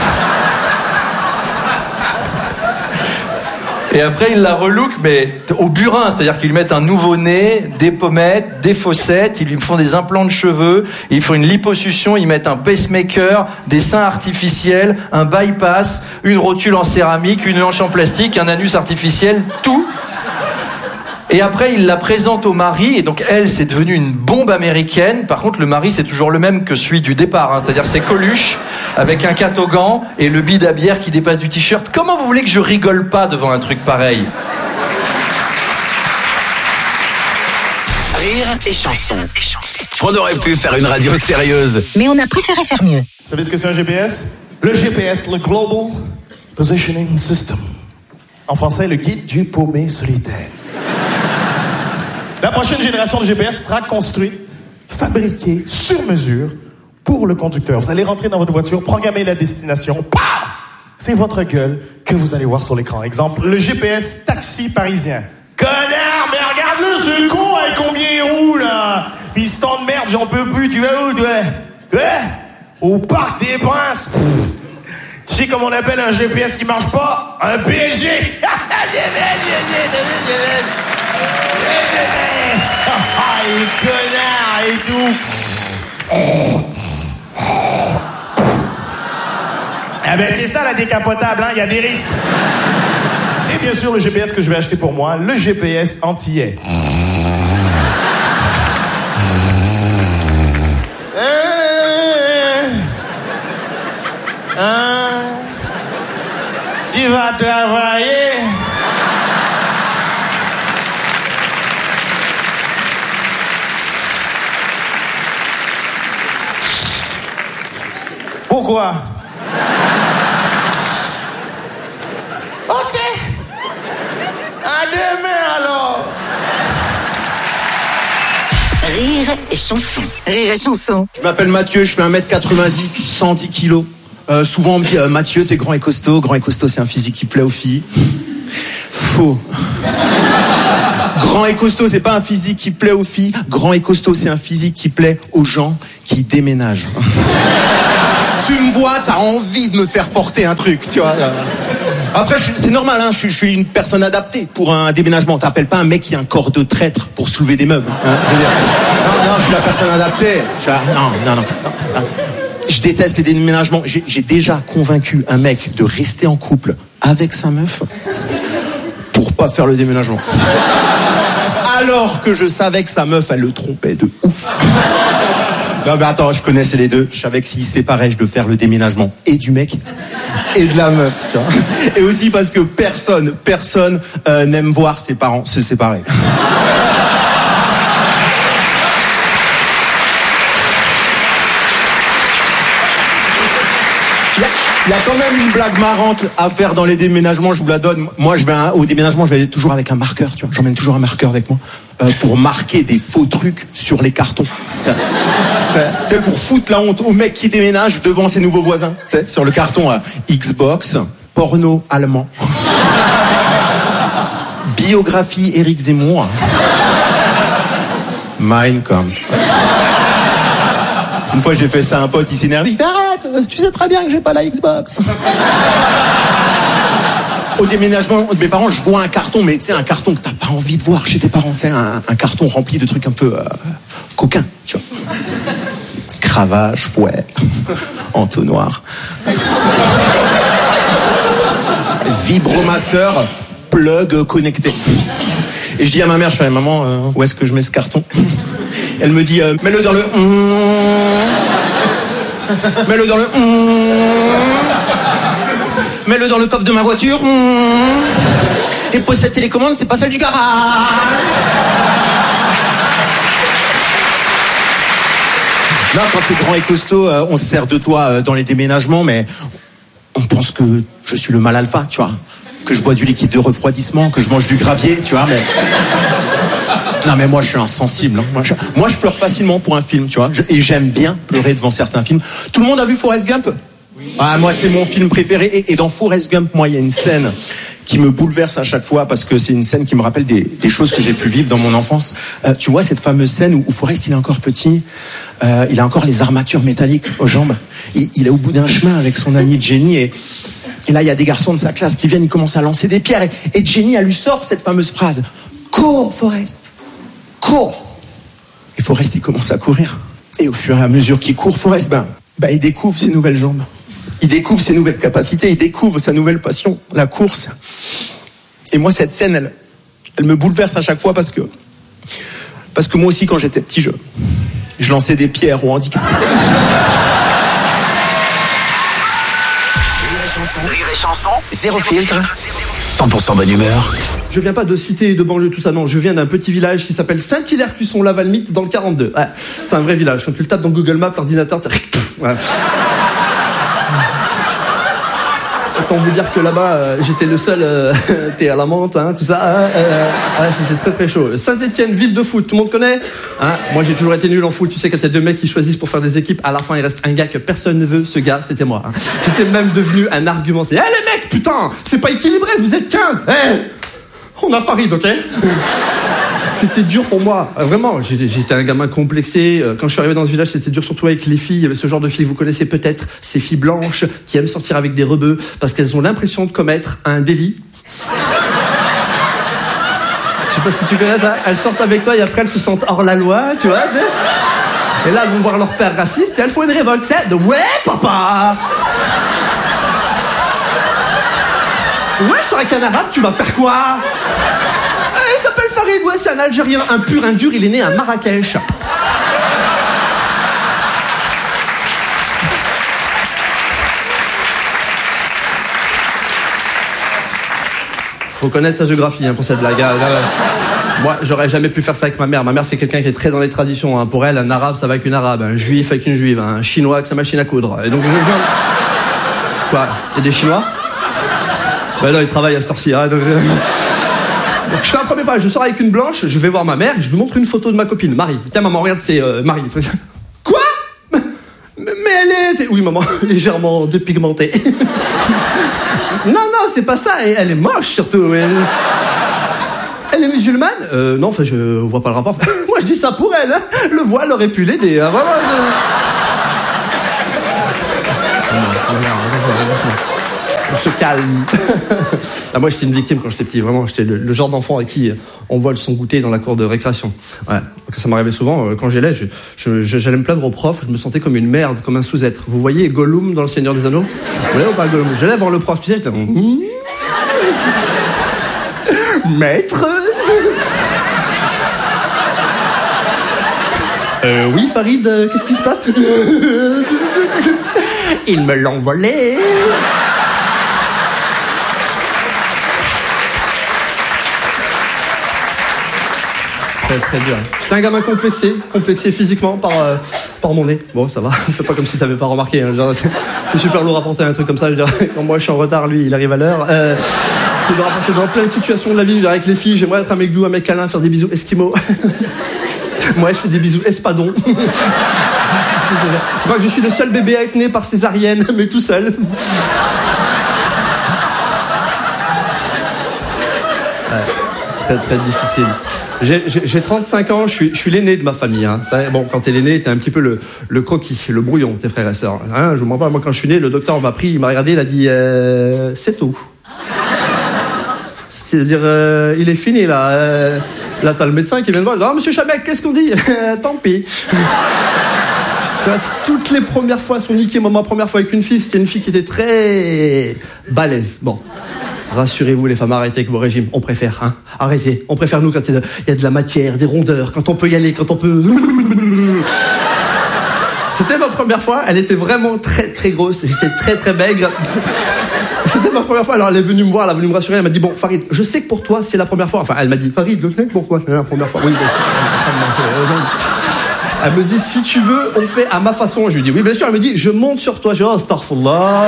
il la relook, mais au burin, c'est-à-dire qu'ils lui mettent un nouveau nez, des pommettes, des fossettes, ils lui font des implants de cheveux, ils font une liposuction, ils mettent un pacemaker, des seins artificiels, un bypass, une rotule en céramique, une hanche en plastique, un anus artificiel, tout. Et après, il la présente au mari, et donc elle, c'est devenu une bombe américaine. Par contre, le mari, c'est toujours le même que celui du départ, hein. C'est-à-dire c'est Coluche, avec un catogan et le bide à bière qui dépasse du t-shirt. Comment vous voulez que je rigole pas devant un truc pareil? Rire et chanson. On aurait pu faire une radio sérieuse, mais on a préféré faire mieux. Vous savez ce que c'est un GPS? Le GPS, le Global Positioning System. En français, le guide du paumé solitaire. La prochaine génération de GPS sera construite, fabriquée sur mesure pour le conducteur. Vous allez rentrer dans votre voiture, programmer la destination. Pah! C'est votre gueule que vous allez voir sur l'écran. Exemple, le GPS taxi parisien. Connard, mais regarde-le, ce con avec combien il roule, là. Piston de merde, j'en peux plus. Tu vas où, toi? Quoi? Au Parc des Princes. Tu sais comment on appelle un GPS qui marche pas? Un PSG. Ah, les connards et tout. Ah ben c'est ça la décapotable, hein, il y a des risques. Et bien sûr le GPS que je vais acheter pour moi, le GPS antillais. Tu vas travailler. Pourquoi? Ok. À demain alors. Rire Rire et chanson. Rire et chanson. Je m'appelle Mathieu, je fais 1m90, 110 kilos. Souvent on me dit Mathieu, t'es grand et costaud. Grand et costaud, c'est un physique qui plaît aux filles. Faux. Grand et costaud, c'est pas un physique qui plaît aux filles. Grand et costaud, c'est un physique qui plaît aux gens qui déménagent. Tu me vois, t'as envie de me faire porter un truc, tu vois. Après, c'est normal, hein, je suis une personne adaptée pour un déménagement. T'appelles pas un mec qui a un corps de traître pour soulever des meubles. Hein, je veux dire, non, je suis la personne adaptée. Non. Je déteste les déménagements. J'ai déjà convaincu un mec de rester en couple avec sa meuf pour pas faire le déménagement. Alors que je savais que sa meuf, elle le trompait de ouf. Non mais attends, je connaissais les deux. Je savais que s'ils se séparaient, je devais faire le déménagement et du mec et de la meuf, tu vois. Et aussi parce que personne n'aime voir ses parents se séparer. Il y a quand même une blague marrante à faire dans les déménagements, je vous la donne. Moi, au déménagement, je vais toujours avec un marqueur, tu vois. J'emmène toujours un marqueur avec moi pour marquer des faux trucs sur les cartons. Tu sais, pour foutre la honte au mec qui déménage devant ses nouveaux voisins. Tu sais, sur le carton, Xbox, porno allemand, biographie Éric Zemmour, Mein Kampf. Une fois, j'ai fait ça à un pote, il s'énerve, il fait arrête, tu sais très bien que j'ai pas la Xbox. Au déménagement de mes parents, je vois un carton, mais tu sais, un carton que t'as pas envie de voir chez tes parents, tu sais, un carton rempli de trucs un peu coquins, tu vois. Cravache, fouet, entonnoir. Vibromasseur, plug connecté. Et je dis à ma mère, je fais, maman, où est-ce que je mets ce carton? Elle me dit, mets-le dans le... Mets-le dans le... Mets-le dans le coffre de ma voiture. Et pose cette télécommande, c'est pas celle du garage. Là, quand c'est grand et costaud, on se sert de toi dans les déménagements, mais on pense que je suis le mal alpha, tu vois. Que je bois du liquide de refroidissement, que je mange du gravier, tu vois, mais... Non mais moi je suis insensible. Hein. Moi je pleure facilement pour un film, tu vois. Et j'aime bien pleurer devant certains films. Tout le monde a vu Forrest Gump? Oui. Ah, moi c'est mon film préféré. Et dans Forrest Gump, moi il y a une scène qui me bouleverse à chaque fois parce que c'est une scène qui me rappelle des choses que j'ai pu vivre dans mon enfance. Tu vois cette fameuse scène où Forrest il est encore petit, il a encore les armatures métalliques aux jambes. Il est au bout d'un chemin avec son ami Jenny et là il y a des garçons de sa classe qui viennent, ils commencent à lancer des pierres et Jenny elle lui sort cette fameuse phrase. Cours, Forrest, cours. Et Forrest, il commence à courir. Et au fur et à mesure qu'il court, Forrest, il découvre ses nouvelles jambes. Il découvre ses nouvelles capacités, il découvre sa nouvelle passion, la course. Et moi, cette scène, elle me bouleverse à chaque fois parce que moi aussi, quand j'étais petit, je lançais des pierres aux handicapés. Rire et chanson, zéro filtre, 100% bonne humeur. Je viens pas de cité, de banlieue, tout ça, non. Je viens d'un petit village qui s'appelle Saint-Hilaire-Cuisson-Lavalmite dans le 42. Ouais, c'est un vrai village. Quand tu le tapes dans Google Maps, l'ordinateur... Ouais. Autant vous dire que là-bas, j'étais le seul thé à la menthe, hein, tout ça. C'était très très chaud. Saint-Etienne, ville de foot, tout le monde connaît, hein. Moi j'ai toujours été nul en foot. Tu sais, quand il y a deux mecs qui choisissent pour faire des équipes, à la fin il reste un gars que personne ne veut. Ce gars, c'était moi, hein. J'étais même devenu un argument. C'est, les mecs, putain, c'est pas équilibré, vous êtes 15. On a Farid, ok? C'était dur pour moi, vraiment. J'étais un gamin complexé. Quand je suis arrivé dans ce village, c'était dur surtout avec les filles. Il y avait ce genre de filles, vous connaissez peut-être, ces filles blanches qui aiment sortir avec des rebeux parce qu'elles ont l'impression de commettre un délit. Je sais pas si tu connais ça. Elles sortent avec toi et après elles se sentent hors la loi, tu vois. Et là, elles vont voir leur père raciste et elles font une révolte. C'est de ouais, papa. Ouais, sur un arabe, tu vas faire quoi? Il s'appelle Farid, ouais, c'est un Algérien, un pur, un dur, il est né à Marrakech. Faut connaître sa géographie, hein, pour cette blague. Moi, j'aurais jamais pu faire ça avec ma mère. Ma mère, c'est quelqu'un qui est très dans les traditions, hein. Pour elle, un arabe, ça va avec une arabe, un juif avec une juive, un chinois avec sa machine à coudre. Et donc, quoi? Il y a des chinois? Bah non, ils travaillent à ce sorcier. Hein, donc... Donc, je fais un premier pas, je sors avec une blanche, je vais voir ma mère, je lui montre une photo de ma copine, Marie. Tiens maman, regarde, c'est Marie. Quoi? Mais elle est... Oui maman, légèrement dépigmentée. Non, c'est pas ça, elle est moche surtout. Elle est musulmane? Non, enfin, je vois pas le rapport. Moi, je dis ça pour elle. Hein. Le voile aurait pu l'aider. Hein. Vraiment. On se calme. Ah, moi, j'étais une victime quand j'étais petit. Vraiment, j'étais le genre d'enfant à qui on vole son goûter dans la cour de récréation. Ouais. Donc, ça m'arrivait souvent. Quand j'allais, j'allais me plaindre au prof. Je me sentais comme une merde, comme un sous-être. Vous voyez Gollum dans Le Seigneur des Anneaux? Vous voyez ou pas Gollum? J'allais voir le prof. Tu sais, j'étais... Maître? Oui, Farid, qu'est-ce qui se passe? Ils me l'ont volé. Très dur. J'étais un gamin complexé physiquement par mon nez. Bon, ça va, fais pas comme si t'avais pas remarqué. Hein. C'est super lourd à porter un truc comme ça. Je veux dire, quand moi je suis en retard, lui il arrive à l'heure. C'est de rapporter dans plein de situations de la vie. Avec les filles, j'aimerais être un mec doux, un mec câlin, faire des bisous esquimaux. Moi, je fais des bisous espadons. Je crois que je suis le seul bébé à être né par césarienne, mais tout seul. Ouais, très difficile. J'ai 35 ans, je suis l'aîné de ma famille. Hein. Bon, quand t'es l'aîné, t'es un petit peu le croquis, le brouillon de tes frères et sœurs. Hein, je vous mens pas, moi quand je suis né, le docteur m'a pris, il m'a regardé, il a dit c'est tout. C'est-à-dire, il est fini là. Là, t'as le médecin qui vient de voir. Non, monsieur Chabec, qu'est-ce qu'on dit? Tant pis. Toutes les premières fois sont niquées. Moi, ma première fois avec une fille, c'était une fille qui était très balèze. Bon, rassurez-vous, les femmes, arrêtez avec vos régimes. On préfère, hein. Arrêtez. On préfère nous quand il y a de la matière, des rondeurs, quand on peut y aller, quand on peut. C'était ma première fois. Elle était vraiment très grosse. J'étais très maigre. C'était ma première fois, alors elle est venue me voir, elle est venue me rassurer, elle m'a dit bon Farid, je sais que pour toi c'est la première fois, enfin elle m'a dit Farid, je sais pourquoi c'est la première fois, oui, elle me dit si tu veux on fait à ma façon, je lui dis oui bien sûr, elle me dit je monte sur toi, je dis oh astaghfirullah,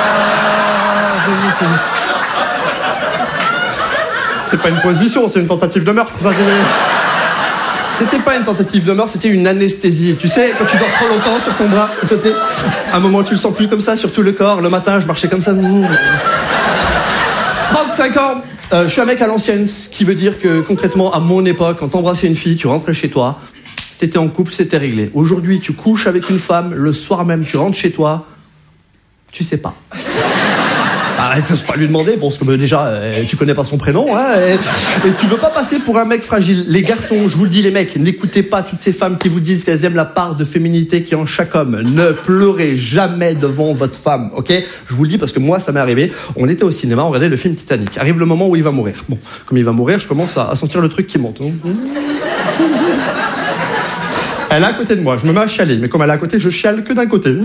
c'est pas une position, c'est une tentative de meurtre, c'est ça que C'était pas une tentative de meurtre, c'était une anesthésie. Tu sais, quand tu dors trop longtemps sur ton bras, à un moment tu le sens plus comme ça sur tout le corps. Le matin, je marchais comme ça. 35 ans, je suis un mec à l'ancienne, ce qui veut dire que concrètement, à mon époque, quand t'embrassais une fille, tu rentrais chez toi, t'étais en couple, c'était réglé. Aujourd'hui, tu couches avec une femme, le soir même, tu rentres chez toi, tu sais pas. Arrête, je pas lui demander, bon, parce que déjà, tu connais pas son prénom, hein, et tu veux pas passer pour un mec fragile. Les garçons, je vous le dis, les mecs, n'écoutez pas toutes ces femmes qui vous disent qu'elles aiment la part de féminité qui est en chaque homme. Ne pleurez jamais devant votre femme, ok? Je vous le dis parce que moi, ça m'est arrivé. On était au cinéma, on regardait le film Titanic. Arrive le moment où il va mourir. Bon, comme il va mourir, je commence à sentir le truc qui monte. Elle est à côté de moi, je me mets à chialer, mais comme elle est à côté, je chiale que d'un côté.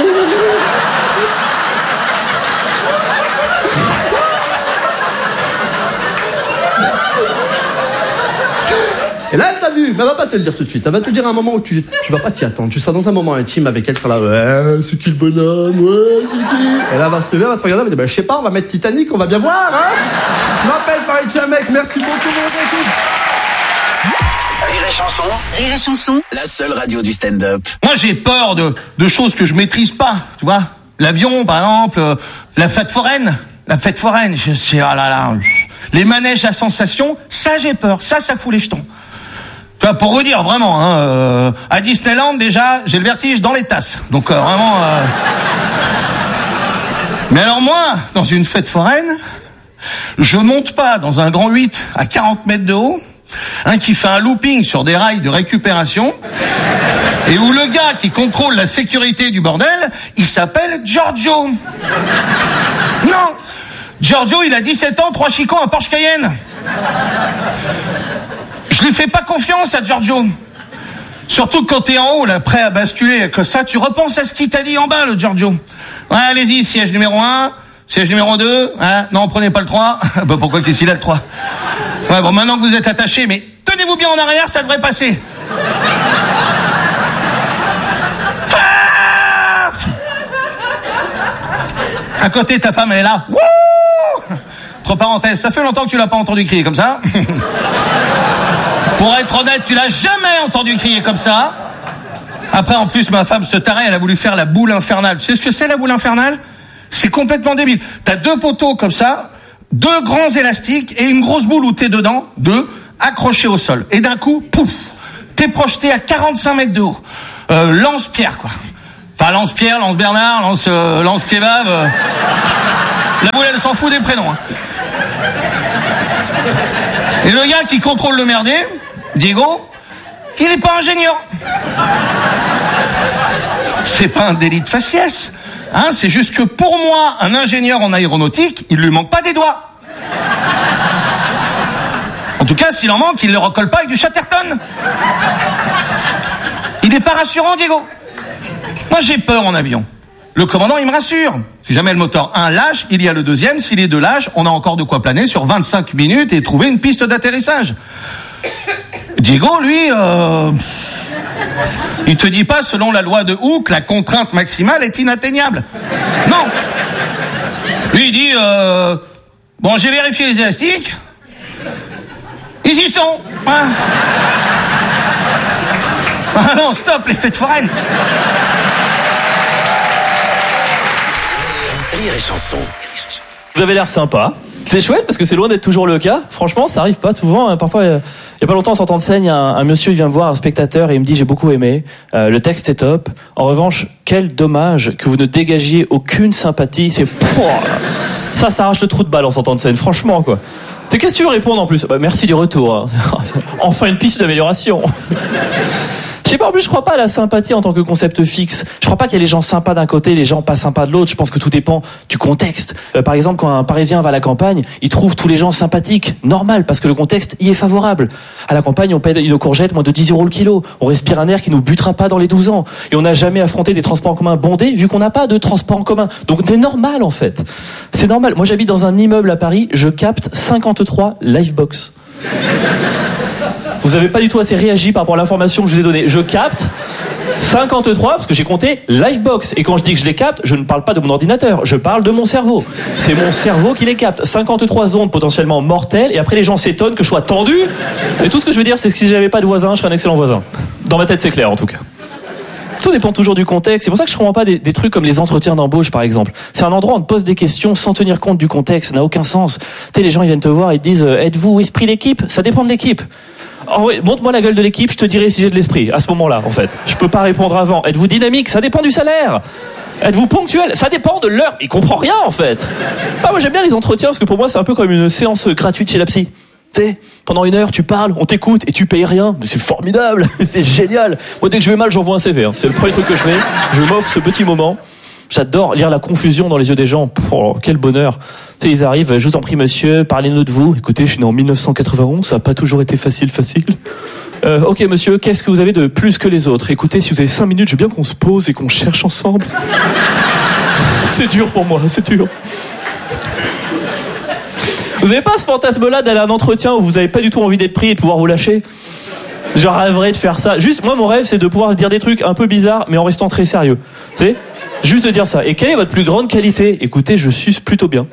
Et là, t'as vu, mais elle va pas te le dire tout de suite. Elle va te le dire à un moment où tu vas pas t'y attendre. Tu seras dans un moment intime avec elle, tu seras là, ouais, c'est qui le bonhomme, ouais, c'est qui. Et là, elle va se lever, elle va te regarder, elle va dire, bah, je sais pas, on va mettre Titanic, on va bien voir, hein. Je m'appelle Farid Chamek, merci beaucoup, mon équipe. Rire et chanson. Rire et chanson. La seule radio du stand-up. Moi, j'ai peur de choses que je maîtrise pas, tu vois. L'avion, par exemple, la fête foraine. La fête foraine, je sais, ah là là. Les manèges à sensation, ça j'ai peur, ça fout les jetons. Tu vois, pour vous dire, vraiment, hein, à Disneyland, déjà, j'ai le vertige dans les tasses. Donc, vraiment... Mais alors moi, dans une fête foraine, je monte pas dans un grand 8 à 40 mètres de haut, qui fait un looping sur des rails de récupération, et où le gars qui contrôle la sécurité du bordel, il s'appelle Giorgio. Non, Giorgio, il a 17 ans, 3 chicots, un Porsche Cayenne. Je lui fais pas confiance à Giorgio. Surtout quand t'es en haut, là, prêt à basculer, que ça, tu repenses à ce qu'il t'a dit en bas, le Giorgio. Ouais, allez-y, siège numéro 1, siège numéro 2, hein, non, prenez pas le 3. Bah, pourquoi qu'est-ce qu'il a le 3? Ouais, bon, maintenant que vous êtes attachés, mais tenez-vous bien en arrière, ça devrait passer. À côté, ta femme, elle est là. Wouh! entre parenthèses, ça fait longtemps que tu l'as pas entendu crier comme ça. Pour être honnête, tu l'as jamais entendu crier comme ça. Après, en plus, ma femme se tarait, elle a voulu faire la boule infernale. Tu sais ce que c'est, la boule infernale? C'est complètement débile. T'as 2 poteaux comme ça, 2 grands élastiques et une grosse boule où t'es dedans, 2 accrochés au sol. Et d'un coup, pouf, t'es projeté à 45 mètres de haut. Lance-pierre, quoi. Enfin, lance-pierre, lance-Bernard, lance-kebab. La boule, elle s'en fout des prénoms. Hein. Et le gars qui contrôle le merdier, Diego, il est pas ingénieur. C'est pas un délit de faciès. Hein, c'est juste que pour moi, un ingénieur en aéronautique, il lui manque pas des doigts. En tout cas, s'il en manque, il le recolle pas avec du Chatterton. Il n'est pas rassurant, Diego. Moi, j'ai peur en avion. Le commandant, il me rassure. Si jamais le moteur 1 lâche, il y a le deuxième. Si les 2 lâchent, on a encore de quoi planer sur 25 minutes et trouver une piste d'atterrissage. Diego, lui, il te dit pas, selon la loi de Hooke, la contrainte maximale est inatteignable. Non. Lui, il dit, bon, j'ai vérifié les élastiques. Ils y sont. Hein. Ah non, stop, les fêtes foraines. Rire et chanson. Vous avez l'air sympa. C'est chouette parce que c'est loin d'être toujours le cas. Franchement, ça arrive pas souvent. Parfois, il y a pas longtemps, en sortant de scène, il y a un monsieur, il vient me voir, un spectateur, et il me dit j'ai beaucoup aimé. Le texte est top. En revanche, quel dommage que vous ne dégagiez aucune sympathie. C'est ça arrache le trou de balle en sortant de scène. Franchement, quoi. Qu'est-ce que tu veux répondre en plus? Merci du retour. Hein. Enfin une piste d'amélioration. Je sais pas, en plus, je crois pas à la sympathie en tant que concept fixe. Je crois pas qu'il y a les gens sympas d'un côté, les gens pas sympas de l'autre. Je pense que tout dépend du contexte. Par exemple, quand un Parisien va à la campagne, il trouve tous les gens sympathiques. Normal, parce que le contexte y est favorable. À la campagne, on paie nos courgettes moins de 10 € le kilo. On respire un air qui nous butera pas dans les 12 ans. Et on n'a jamais affronté des transports en commun bondés, vu qu'on n'a pas de transport en commun. Donc c'est normal, en fait. C'est normal. Moi, j'habite dans un immeuble à Paris, je capte 53 Livebox. Vous avez pas du tout assez réagi par rapport à l'information que je vous ai donnée. Je capte 53, parce que j'ai compté Livebox. Et quand je dis que je les capte, je ne parle pas de mon ordinateur, je parle de mon cerveau. C'est mon cerveau qui les capte. 53 ondes potentiellement mortelles, et après les gens s'étonnent que je sois tendu. Et tout ce que je veux dire, c'est que si j'avais pas de voisin, je serais un excellent voisin. Dans ma tête, c'est clair, en tout cas. Tout dépend toujours du contexte. C'est pour ça que je comprends pas des trucs comme les entretiens d'embauche, par exemple. C'est un endroit où on te pose des questions sans tenir compte du contexte. Ça n'a aucun sens. Tu sais, les gens, ils viennent te voir et te disent, êtes-vous esprit d'équipe? Ça dépend de l'équipe. Oh oui, montre-moi la gueule de l'équipe, je te dirai si j'ai de l'esprit. À ce moment-là, en fait. Je peux pas répondre avant. Êtes-vous dynamique? Ça dépend du salaire. Êtes-vous ponctuel? Ça dépend de l'heure. Il comprend rien, en fait. Moi, j'aime bien les entretiens parce que pour moi, c'est un peu comme une séance gratuite chez la psy. Tu sais, pendant 1 heure, tu parles, on t'écoute et tu payes rien. C'est formidable. C'est génial. Moi, dès que je vais mal, j'envoie un CV. Hein. C'est le premier truc que je fais. Je m'offre ce petit moment. J'adore lire la confusion dans les yeux des gens. Oh, quel bonheur. Tu sais, ils arrivent, je vous en prie monsieur, parlez-nous de vous. Écoutez, je suis né en 1991, ça n'a pas toujours été facile. Ok monsieur, qu'est-ce que vous avez de plus que les autres? Écoutez, si vous avez 5 minutes, je veux bien qu'on se pose et qu'on cherche ensemble. C'est dur pour moi, c'est dur. Vous n'avez pas ce fantasme-là d'aller à un entretien où vous n'avez pas du tout envie d'être pris et de pouvoir vous lâcher? Je rêverais de faire ça. Juste, moi, mon rêve, c'est de pouvoir dire des trucs un peu bizarres, mais en restant très sérieux. Tu sais? Juste de dire ça. Et quelle est votre plus grande qualité? Écoutez, je suce plutôt bien.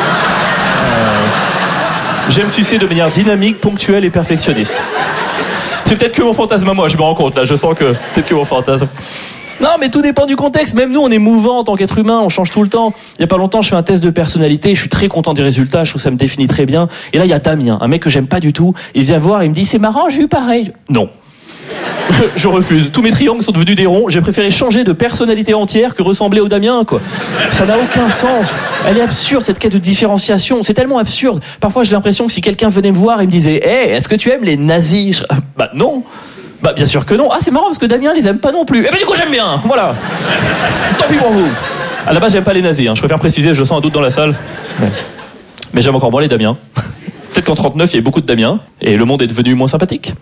J'aime sucer de manière dynamique, ponctuelle et perfectionniste. C'est peut-être que mon fantasme à moi, je me rends compte là, je sens que peut-être que mon fantasme. Non, mais tout dépend du contexte. Même nous, on est mouvant en tant qu'être humain, on change tout le temps. Il y a pas longtemps, je fais un test de personnalité, je suis très content du résultat, je trouve que ça me définit très bien. Et là, il y a Damien, un mec que j'aime pas du tout. Il vient me voir, il me dit, c'est marrant, j'ai eu pareil. Non. Je refuse. Tous mes triangles sont devenus des ronds. J'ai préféré changer de personnalité entière que ressembler au Damien, quoi. Ça n'a aucun sens. Elle est absurde, cette quête de différenciation. C'est tellement absurde. Parfois, j'ai l'impression que si quelqu'un venait me voir et me disait, hey, est-ce que tu aimes les nazis? Bah non. Bah bien sûr que non. Ah, c'est marrant parce que Damien les aime pas non plus. Eh ben du coup, j'aime bien. Voilà. Tant pis pour vous. À la base, j'aime pas les nazis. Hein. Je préfère préciser, je sens un doute dans la salle. Mais j'aime encore moins les Damiens. Peut-être qu'en 39, il y avait beaucoup de Damiens et le monde est devenu moins sympathique.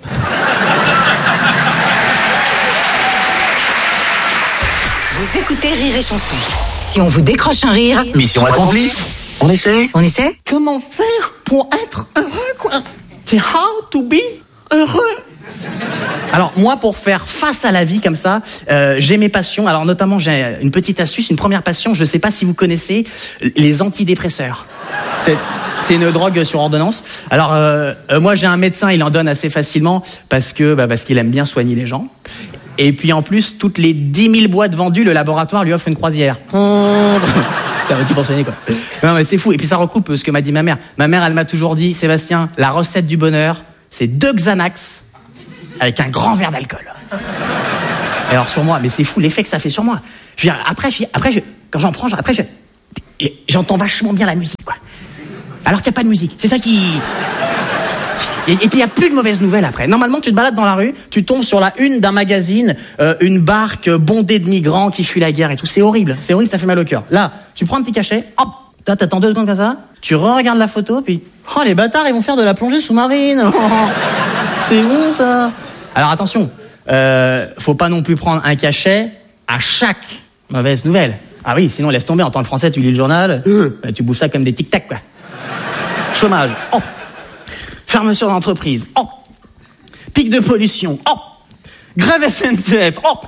Vous écoutez Rire et Chanson. Si on vous décroche un rire... Mission accomplie. On essaie? On essaie? Comment faire pour être heureux, quoi? C'est how to be heureux. Alors moi, pour faire face à la vie comme ça, j'ai mes passions. Alors notamment, j'ai une petite astuce, une première passion. Je sais pas si vous connaissez les antidépresseurs. C'est une drogue sur ordonnance. Alors, moi, j'ai un médecin, il en donne assez facilement parce qu'il aime bien soigner les gens. Et puis, en plus, toutes les 10 000 boîtes vendues, le laboratoire lui offre une croisière. C'est un petit pour soigner, quoi. Non, mais c'est fou. Et puis, ça recoupe ce que m'a dit ma mère. Ma mère, elle m'a toujours dit, Sébastien, la recette du bonheur, c'est 2 Xanax avec un grand verre d'alcool. Et alors, sur moi, mais c'est fou l'effet que ça fait sur moi. Je veux dire, quand j'en prends, j'entends vachement bien la musique, quoi. Alors qu'il n'y a pas de musique. C'est ça qui... Et puis il n'y a plus de mauvaises nouvelles après. Normalement, tu te balades dans la rue, tu tombes sur la une d'un magazine, une barque bondée de migrants qui fuient la guerre et tout. C'est horrible, ça fait mal au cœur. Là, tu prends un petit cachet, hop, t'attends 2 secondes comme ça, tu regardes la photo, puis... Oh, les bâtards, ils vont faire de la plongée sous-marine. C'est bon, ça. Alors attention, faut pas non plus prendre un cachet à chaque mauvaise nouvelle. Ah oui, sinon laisse tomber, en tant que Français, tu lis le journal, tu bouffes ça comme des tic-tac, quoi. Chômage, oh. Fermeture d'entreprise, oh. Pic de pollution, oh. Grève SNCF, oh.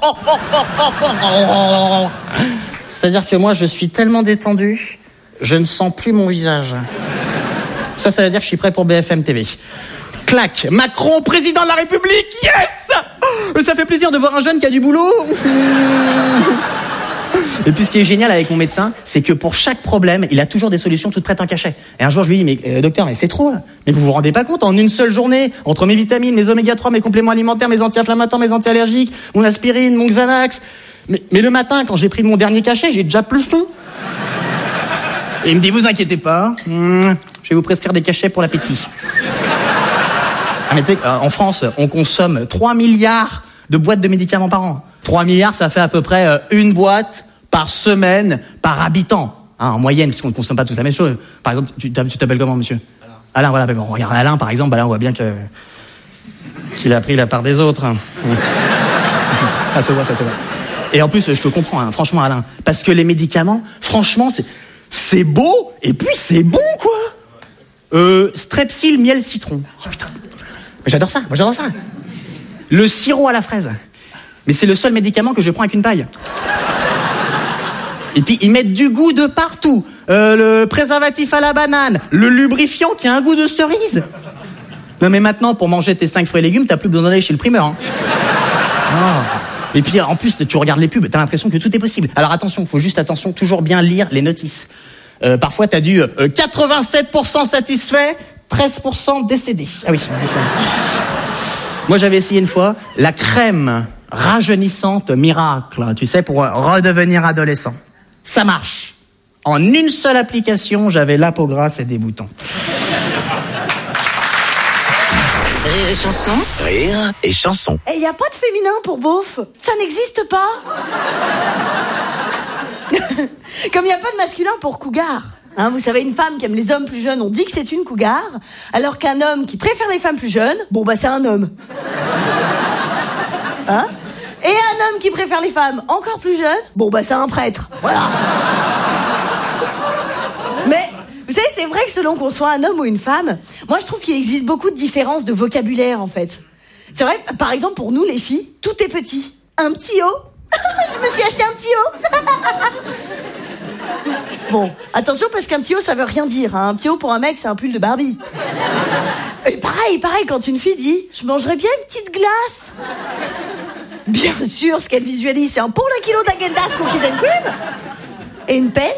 C'est-à-dire que moi, je suis tellement détendu, je ne sens plus mon visage. Ça veut dire que je suis prêt pour BFM TV. Clac, Macron, président de la République, yes! Ça fait plaisir de voir un jeune qui a du boulot. Et puis ce qui est génial avec mon médecin, c'est que pour chaque problème, il a toujours des solutions toutes prêtes en cachet. Et un jour, je lui dis, mais docteur, mais c'est trop là. Mais vous vous rendez pas compte, en une seule journée, entre mes vitamines, mes oméga 3, mes compléments alimentaires, mes anti-inflammatoires, mes anti-allergiques, mon aspirine, mon Xanax. Mais le matin, quand j'ai pris mon dernier cachet, j'ai déjà plus faim. Et il me dit, vous inquiétez pas, je vais vous prescrire des cachets pour l'appétit. Ah, mais tu sais, en France, on consomme 3 milliards de boîtes de médicaments par an. 3 milliards, ça fait à peu près une boîte par semaine, par habitant. Hein, en moyenne, parce qu'on ne consomme pas toute la même chose. Par exemple, tu t'appelles comment, monsieur ? Alain, voilà. On regarde Alain, par exemple, on voit bien qu'il a pris la part des autres. Hein. Ça se voit. Et en plus, je te comprends, hein, franchement, Alain. Parce que les médicaments, franchement, c'est beau, et puis c'est bon, quoi. Strepsil, miel, citron. Oh, putain. J'adore ça. Le sirop à la fraise. Mais c'est le seul médicament que je prends avec une paille. Et puis ils mettent du goût de partout. Le préservatif à la banane, le lubrifiant qui a un goût de cerise. Non mais maintenant, pour manger tes 5 fruits et légumes, t'as plus besoin d'aller chez le primeur. Hein. Oh. Et puis en plus, tu regardes les pubs, t'as l'impression que tout est possible. Alors attention, toujours bien lire les notices. Parfois t'as du 87% satisfait, 13% décédé. Ah oui. Moi j'avais essayé une fois la crème rajeunissante miracle, tu sais, pour redevenir adolescent. Ça marche. En une seule application, j'avais la peau grasse et des boutons. Rire et chanson. Rire et chanson. Et y a pas de féminin pour beauf. Ça n'existe pas. Comme y a pas de masculin pour cougar. Hein, vous savez, une femme qui aime les hommes plus jeunes, on dit que c'est une cougar, alors qu'un homme qui préfère les femmes plus jeunes, c'est un homme. Hein ? Et un homme qui préfère les femmes encore plus jeunes, c'est un prêtre. Voilà. Mais, vous savez, c'est vrai que selon qu'on soit un homme ou une femme, moi je trouve qu'il existe beaucoup de différences de vocabulaire, en fait. C'est vrai, par exemple, pour nous, les filles, tout est petit. Un petit haut. Je me suis acheté un petit haut. Bon, attention, parce qu'un petit haut, ça veut rien dire. Hein. Un petit haut, pour un mec, c'est un pull de Barbie. Et pareil, quand une fille dit « Je mangerais bien une petite glace ». Bien sûr, ce qu'elle visualise, c'est un pôle à kilo d'Agendas cookies and cream et une pelle.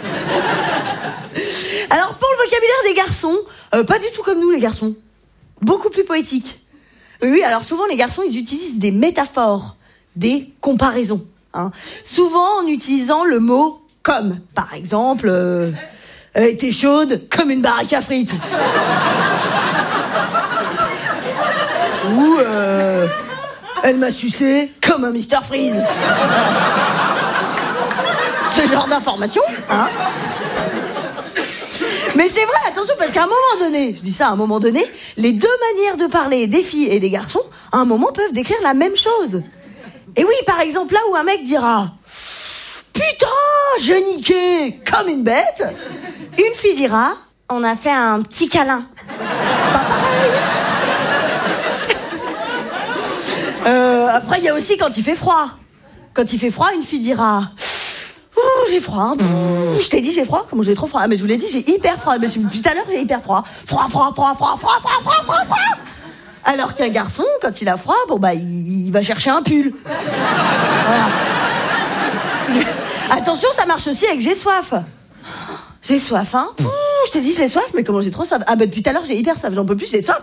Alors, pour le vocabulaire des garçons, pas du tout comme nous, les garçons. Beaucoup plus poétique. Oui, alors souvent, les garçons, ils utilisent des métaphores, des comparaisons. Hein. Souvent, en utilisant le mot « comme ». Par exemple, elle était chaude comme une baraque à frites. Ou elle m'a sucé comme un Mr Freeze. Ce genre d'information, hein. Mais c'est vrai, attention, parce qu'à un moment donné, je dis ça à un moment donné, les deux manières de parler des filles et des garçons, à un moment, peuvent décrire la même chose. Et oui, par exemple, là où un mec dira « Putain, j'ai niqué comme une bête », une fille dira « On a fait un petit câlin ». Pas pareil. Après, il y a aussi quand il fait froid. Quand il fait froid, une fille dira « Ouh, j'ai froid. Je t'ai dit j'ai froid. Comment j'ai trop froid? Mais je vous l'ai dit, j'ai hyper froid. Mais depuis tout à l'heure, j'ai hyper froid. Froid. Alors qu'un garçon, quand il a froid, il va chercher un pull. Voilà. Attention, ça marche aussi avec j'ai soif. J'ai soif, hein. Je t'ai dit j'ai soif, mais comment j'ai trop soif? Depuis tout à l'heure, j'ai hyper soif. J'en peux plus, j'ai soif.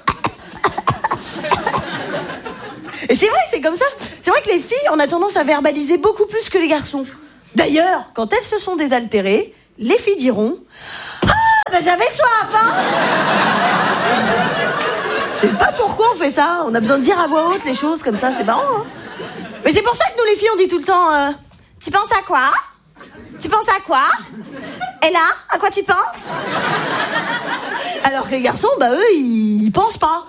Et c'est vrai, c'est comme ça. C'est vrai que les filles, on a tendance à verbaliser beaucoup plus que les garçons. D'ailleurs, quand elles se sont désaltérées, les filles diront j'avais soif, hein. Je sais pas pourquoi on fait ça. On a besoin de dire à voix haute les choses comme ça, c'est marrant, hein. Mais c'est pour ça que nous les filles, on dit tout le temps tu penses à quoi? Tu penses à quoi? Et là, à quoi tu penses? Alors que les garçons, eux, ils pensent pas.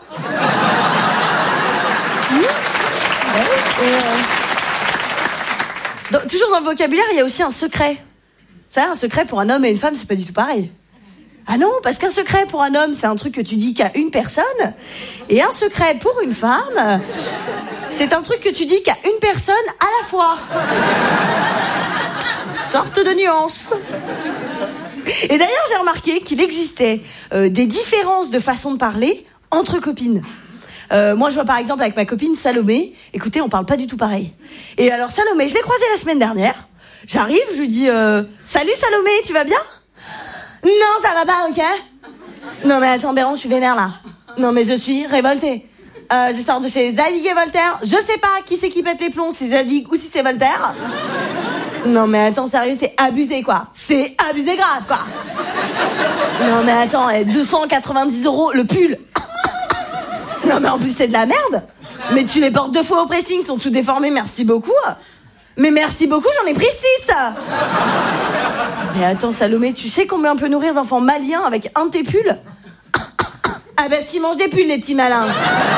Donc, toujours dans le vocabulaire, il y a aussi un secret. Ça, un secret pour un homme et une femme, c'est pas du tout pareil. Ah non, parce qu'un secret pour un homme, c'est un truc que tu dis qu'à une personne, et un secret pour une femme, c'est un truc que tu dis qu'à une personne à la fois. Sorte de nuance. Et d'ailleurs, j'ai remarqué qu'il existait des différences de façon de parler entre copines. Moi, je vois par exemple avec ma copine Salomé, écoutez, on parle pas du tout pareil. Et alors Salomé, je l'ai croisée la semaine dernière. J'arrive, je lui dis salut Salomé, tu vas bien? Non, ça va pas, ok? Non mais attends Béron, je suis vénère là. Non mais je suis révoltée. Je sors de chez Zadig et Voltaire. Je sais pas qui c'est qui pète les plombs, si Zadig ou si c'est Voltaire. Non mais attends, sérieux, c'est abusé quoi. C'est abusé grave quoi. Non mais attends, 290 € le pull. Non mais en plus c'est de la merde. Mais tu les portes 2 fois au pressing, sont tout déformés, merci beaucoup. Mais merci beaucoup, j'en ai pris 6. Mais attends Salomé, tu sais combien on peut nourrir d'enfants maliens avec un de tes pulls? S'ils mangent des pulls les petits malins.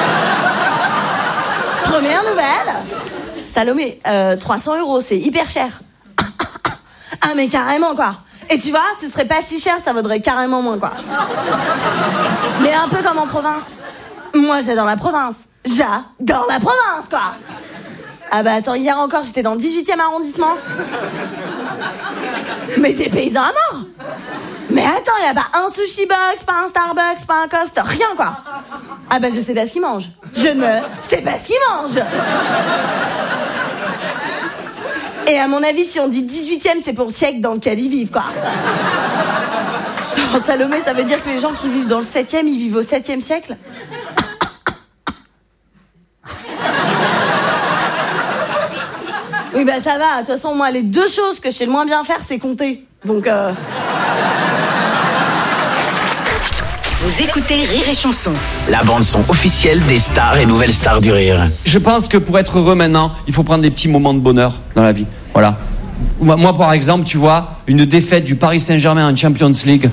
Première nouvelle. Salomé, 300 €, c'est hyper cher. Ah mais carrément quoi. Et tu vois, ce serait pas si cher, ça vaudrait carrément moins quoi. Mais un peu comme en province. Moi j'adore la province. J'adore la province quoi. Attends, hier encore j'étais dans le 18e arrondissement. Mais des paysans à mort. Mais attends, y a pas un sushi box, pas un Starbucks, pas un Costa, rien quoi. Je sais pas ce qu'ils mangent. Je ne sais pas ce qu'ils mangent. Et à mon avis, si on dit 18e, c'est pour le siècle dans lequel ils vivent quoi. En Salomé, ça veut dire que les gens qui vivent dans le 7e, ils vivent au 7e siècle. Oui ça va, de toute façon moi les 2 choses que je sais le moins bien faire c'est compter. Donc Vous écoutez Rire et Chanson. La bande-son officielle des stars et nouvelles stars du rire. Je pense que pour être heureux maintenant, il faut prendre des petits moments de bonheur dans la vie. Voilà. Moi par exemple, tu vois, une défaite du Paris Saint-Germain en Champions League.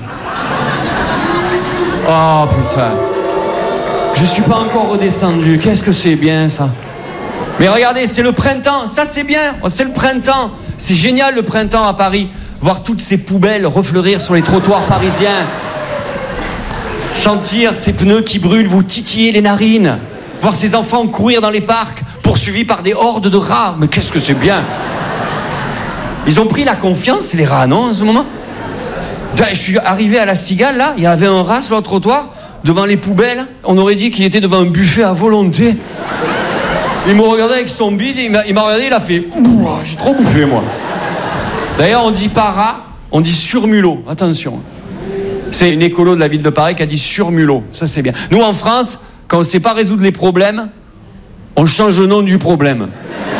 Oh putain. Je suis pas encore redescendu. Qu'est-ce que c'est bien ça. Mais regardez, c'est le printemps, ça c'est bien, c'est le printemps. C'est génial le printemps à Paris. Voir toutes ces poubelles refleurir sur les trottoirs parisiens. Sentir ces pneus qui brûlent vous titiller les narines. Voir ces enfants courir dans les parcs, poursuivis par des hordes de rats. Mais qu'est-ce que c'est bien. Ils ont pris la confiance, les rats, non, en ce moment? Je suis arrivé à la Cigale, là, il y avait un rat sur le trottoir, devant les poubelles. On aurait dit qu'il était devant un buffet à volonté. Il me regardait avec son bide, il m'a regardé, il a fait « J'ai trop bouffé, moi ». D'ailleurs, on dit pas rat, on dit surmulot. Attention. C'est une écolo de la ville de Paris qui a dit surmulot. Ça, c'est bien. Nous, en France, quand on ne sait pas résoudre les problèmes, on change le nom du problème.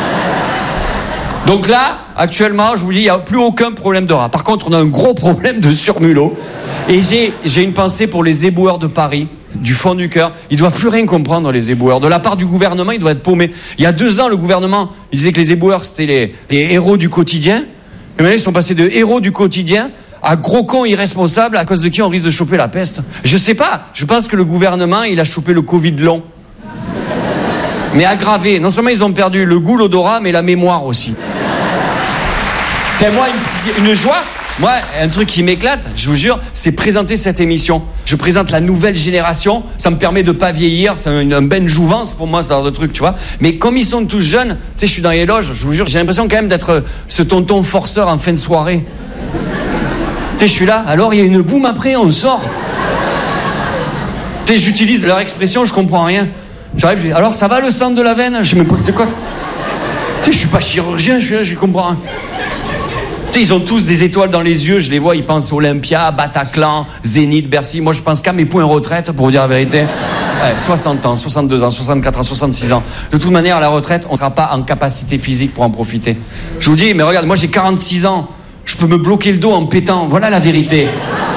Donc là, actuellement, je vous dis, il n'y a plus aucun problème de rat. Par contre, on a un gros problème de surmulot. Et j'ai une pensée pour les éboueurs de Paris. Du fond du cœur, ils ne doivent plus rien comprendre, les éboueurs. De la part du gouvernement, ils doivent être paumés. Il y a 2 ans, le gouvernement, il disait que les éboueurs, c'était les héros du quotidien. Et maintenant, ils sont passés de héros du quotidien à gros cons irresponsables à cause de qui on risque de choper la peste. Je sais pas, je pense que le gouvernement, il a chopé le Covid long. Mais aggravé. Non seulement ils ont perdu le goût, l'odorat, mais la mémoire aussi. T'as moi une joie. Moi, un truc qui m'éclate, je vous jure, c'est présenter cette émission. Je présente la nouvelle génération, ça me permet de pas vieillir, c'est un ben jouvence pour moi, ce genre de truc, tu vois. Mais comme ils sont tous jeunes, tu sais, je suis dans les loges, je vous jure, j'ai l'impression quand même d'être ce tonton forceur en fin de soirée. Tu sais, je suis là, alors il y a une boum après, on sort. Tu sais, j'utilise leur expression, je comprends rien. J'arrive, je dis, alors ça va le sang de la veine? Je me pose de quoi? Tu sais, je suis pas chirurgien, je suis là, je comprends rien. Ils ont tous des étoiles dans les yeux, je les vois, ils pensent Olympia, Bataclan, Zénith, Bercy. Moi, je pense qu'à mes points retraite, pour vous dire la vérité. Ouais, 60 ans, 62 ans, 64 ans, 66 ans. De toute manière, à la retraite, on ne sera pas en capacité physique pour en profiter. Je vous dis, mais regarde, moi j'ai 46 ans. Je peux me bloquer le dos en pétant. Voilà la vérité.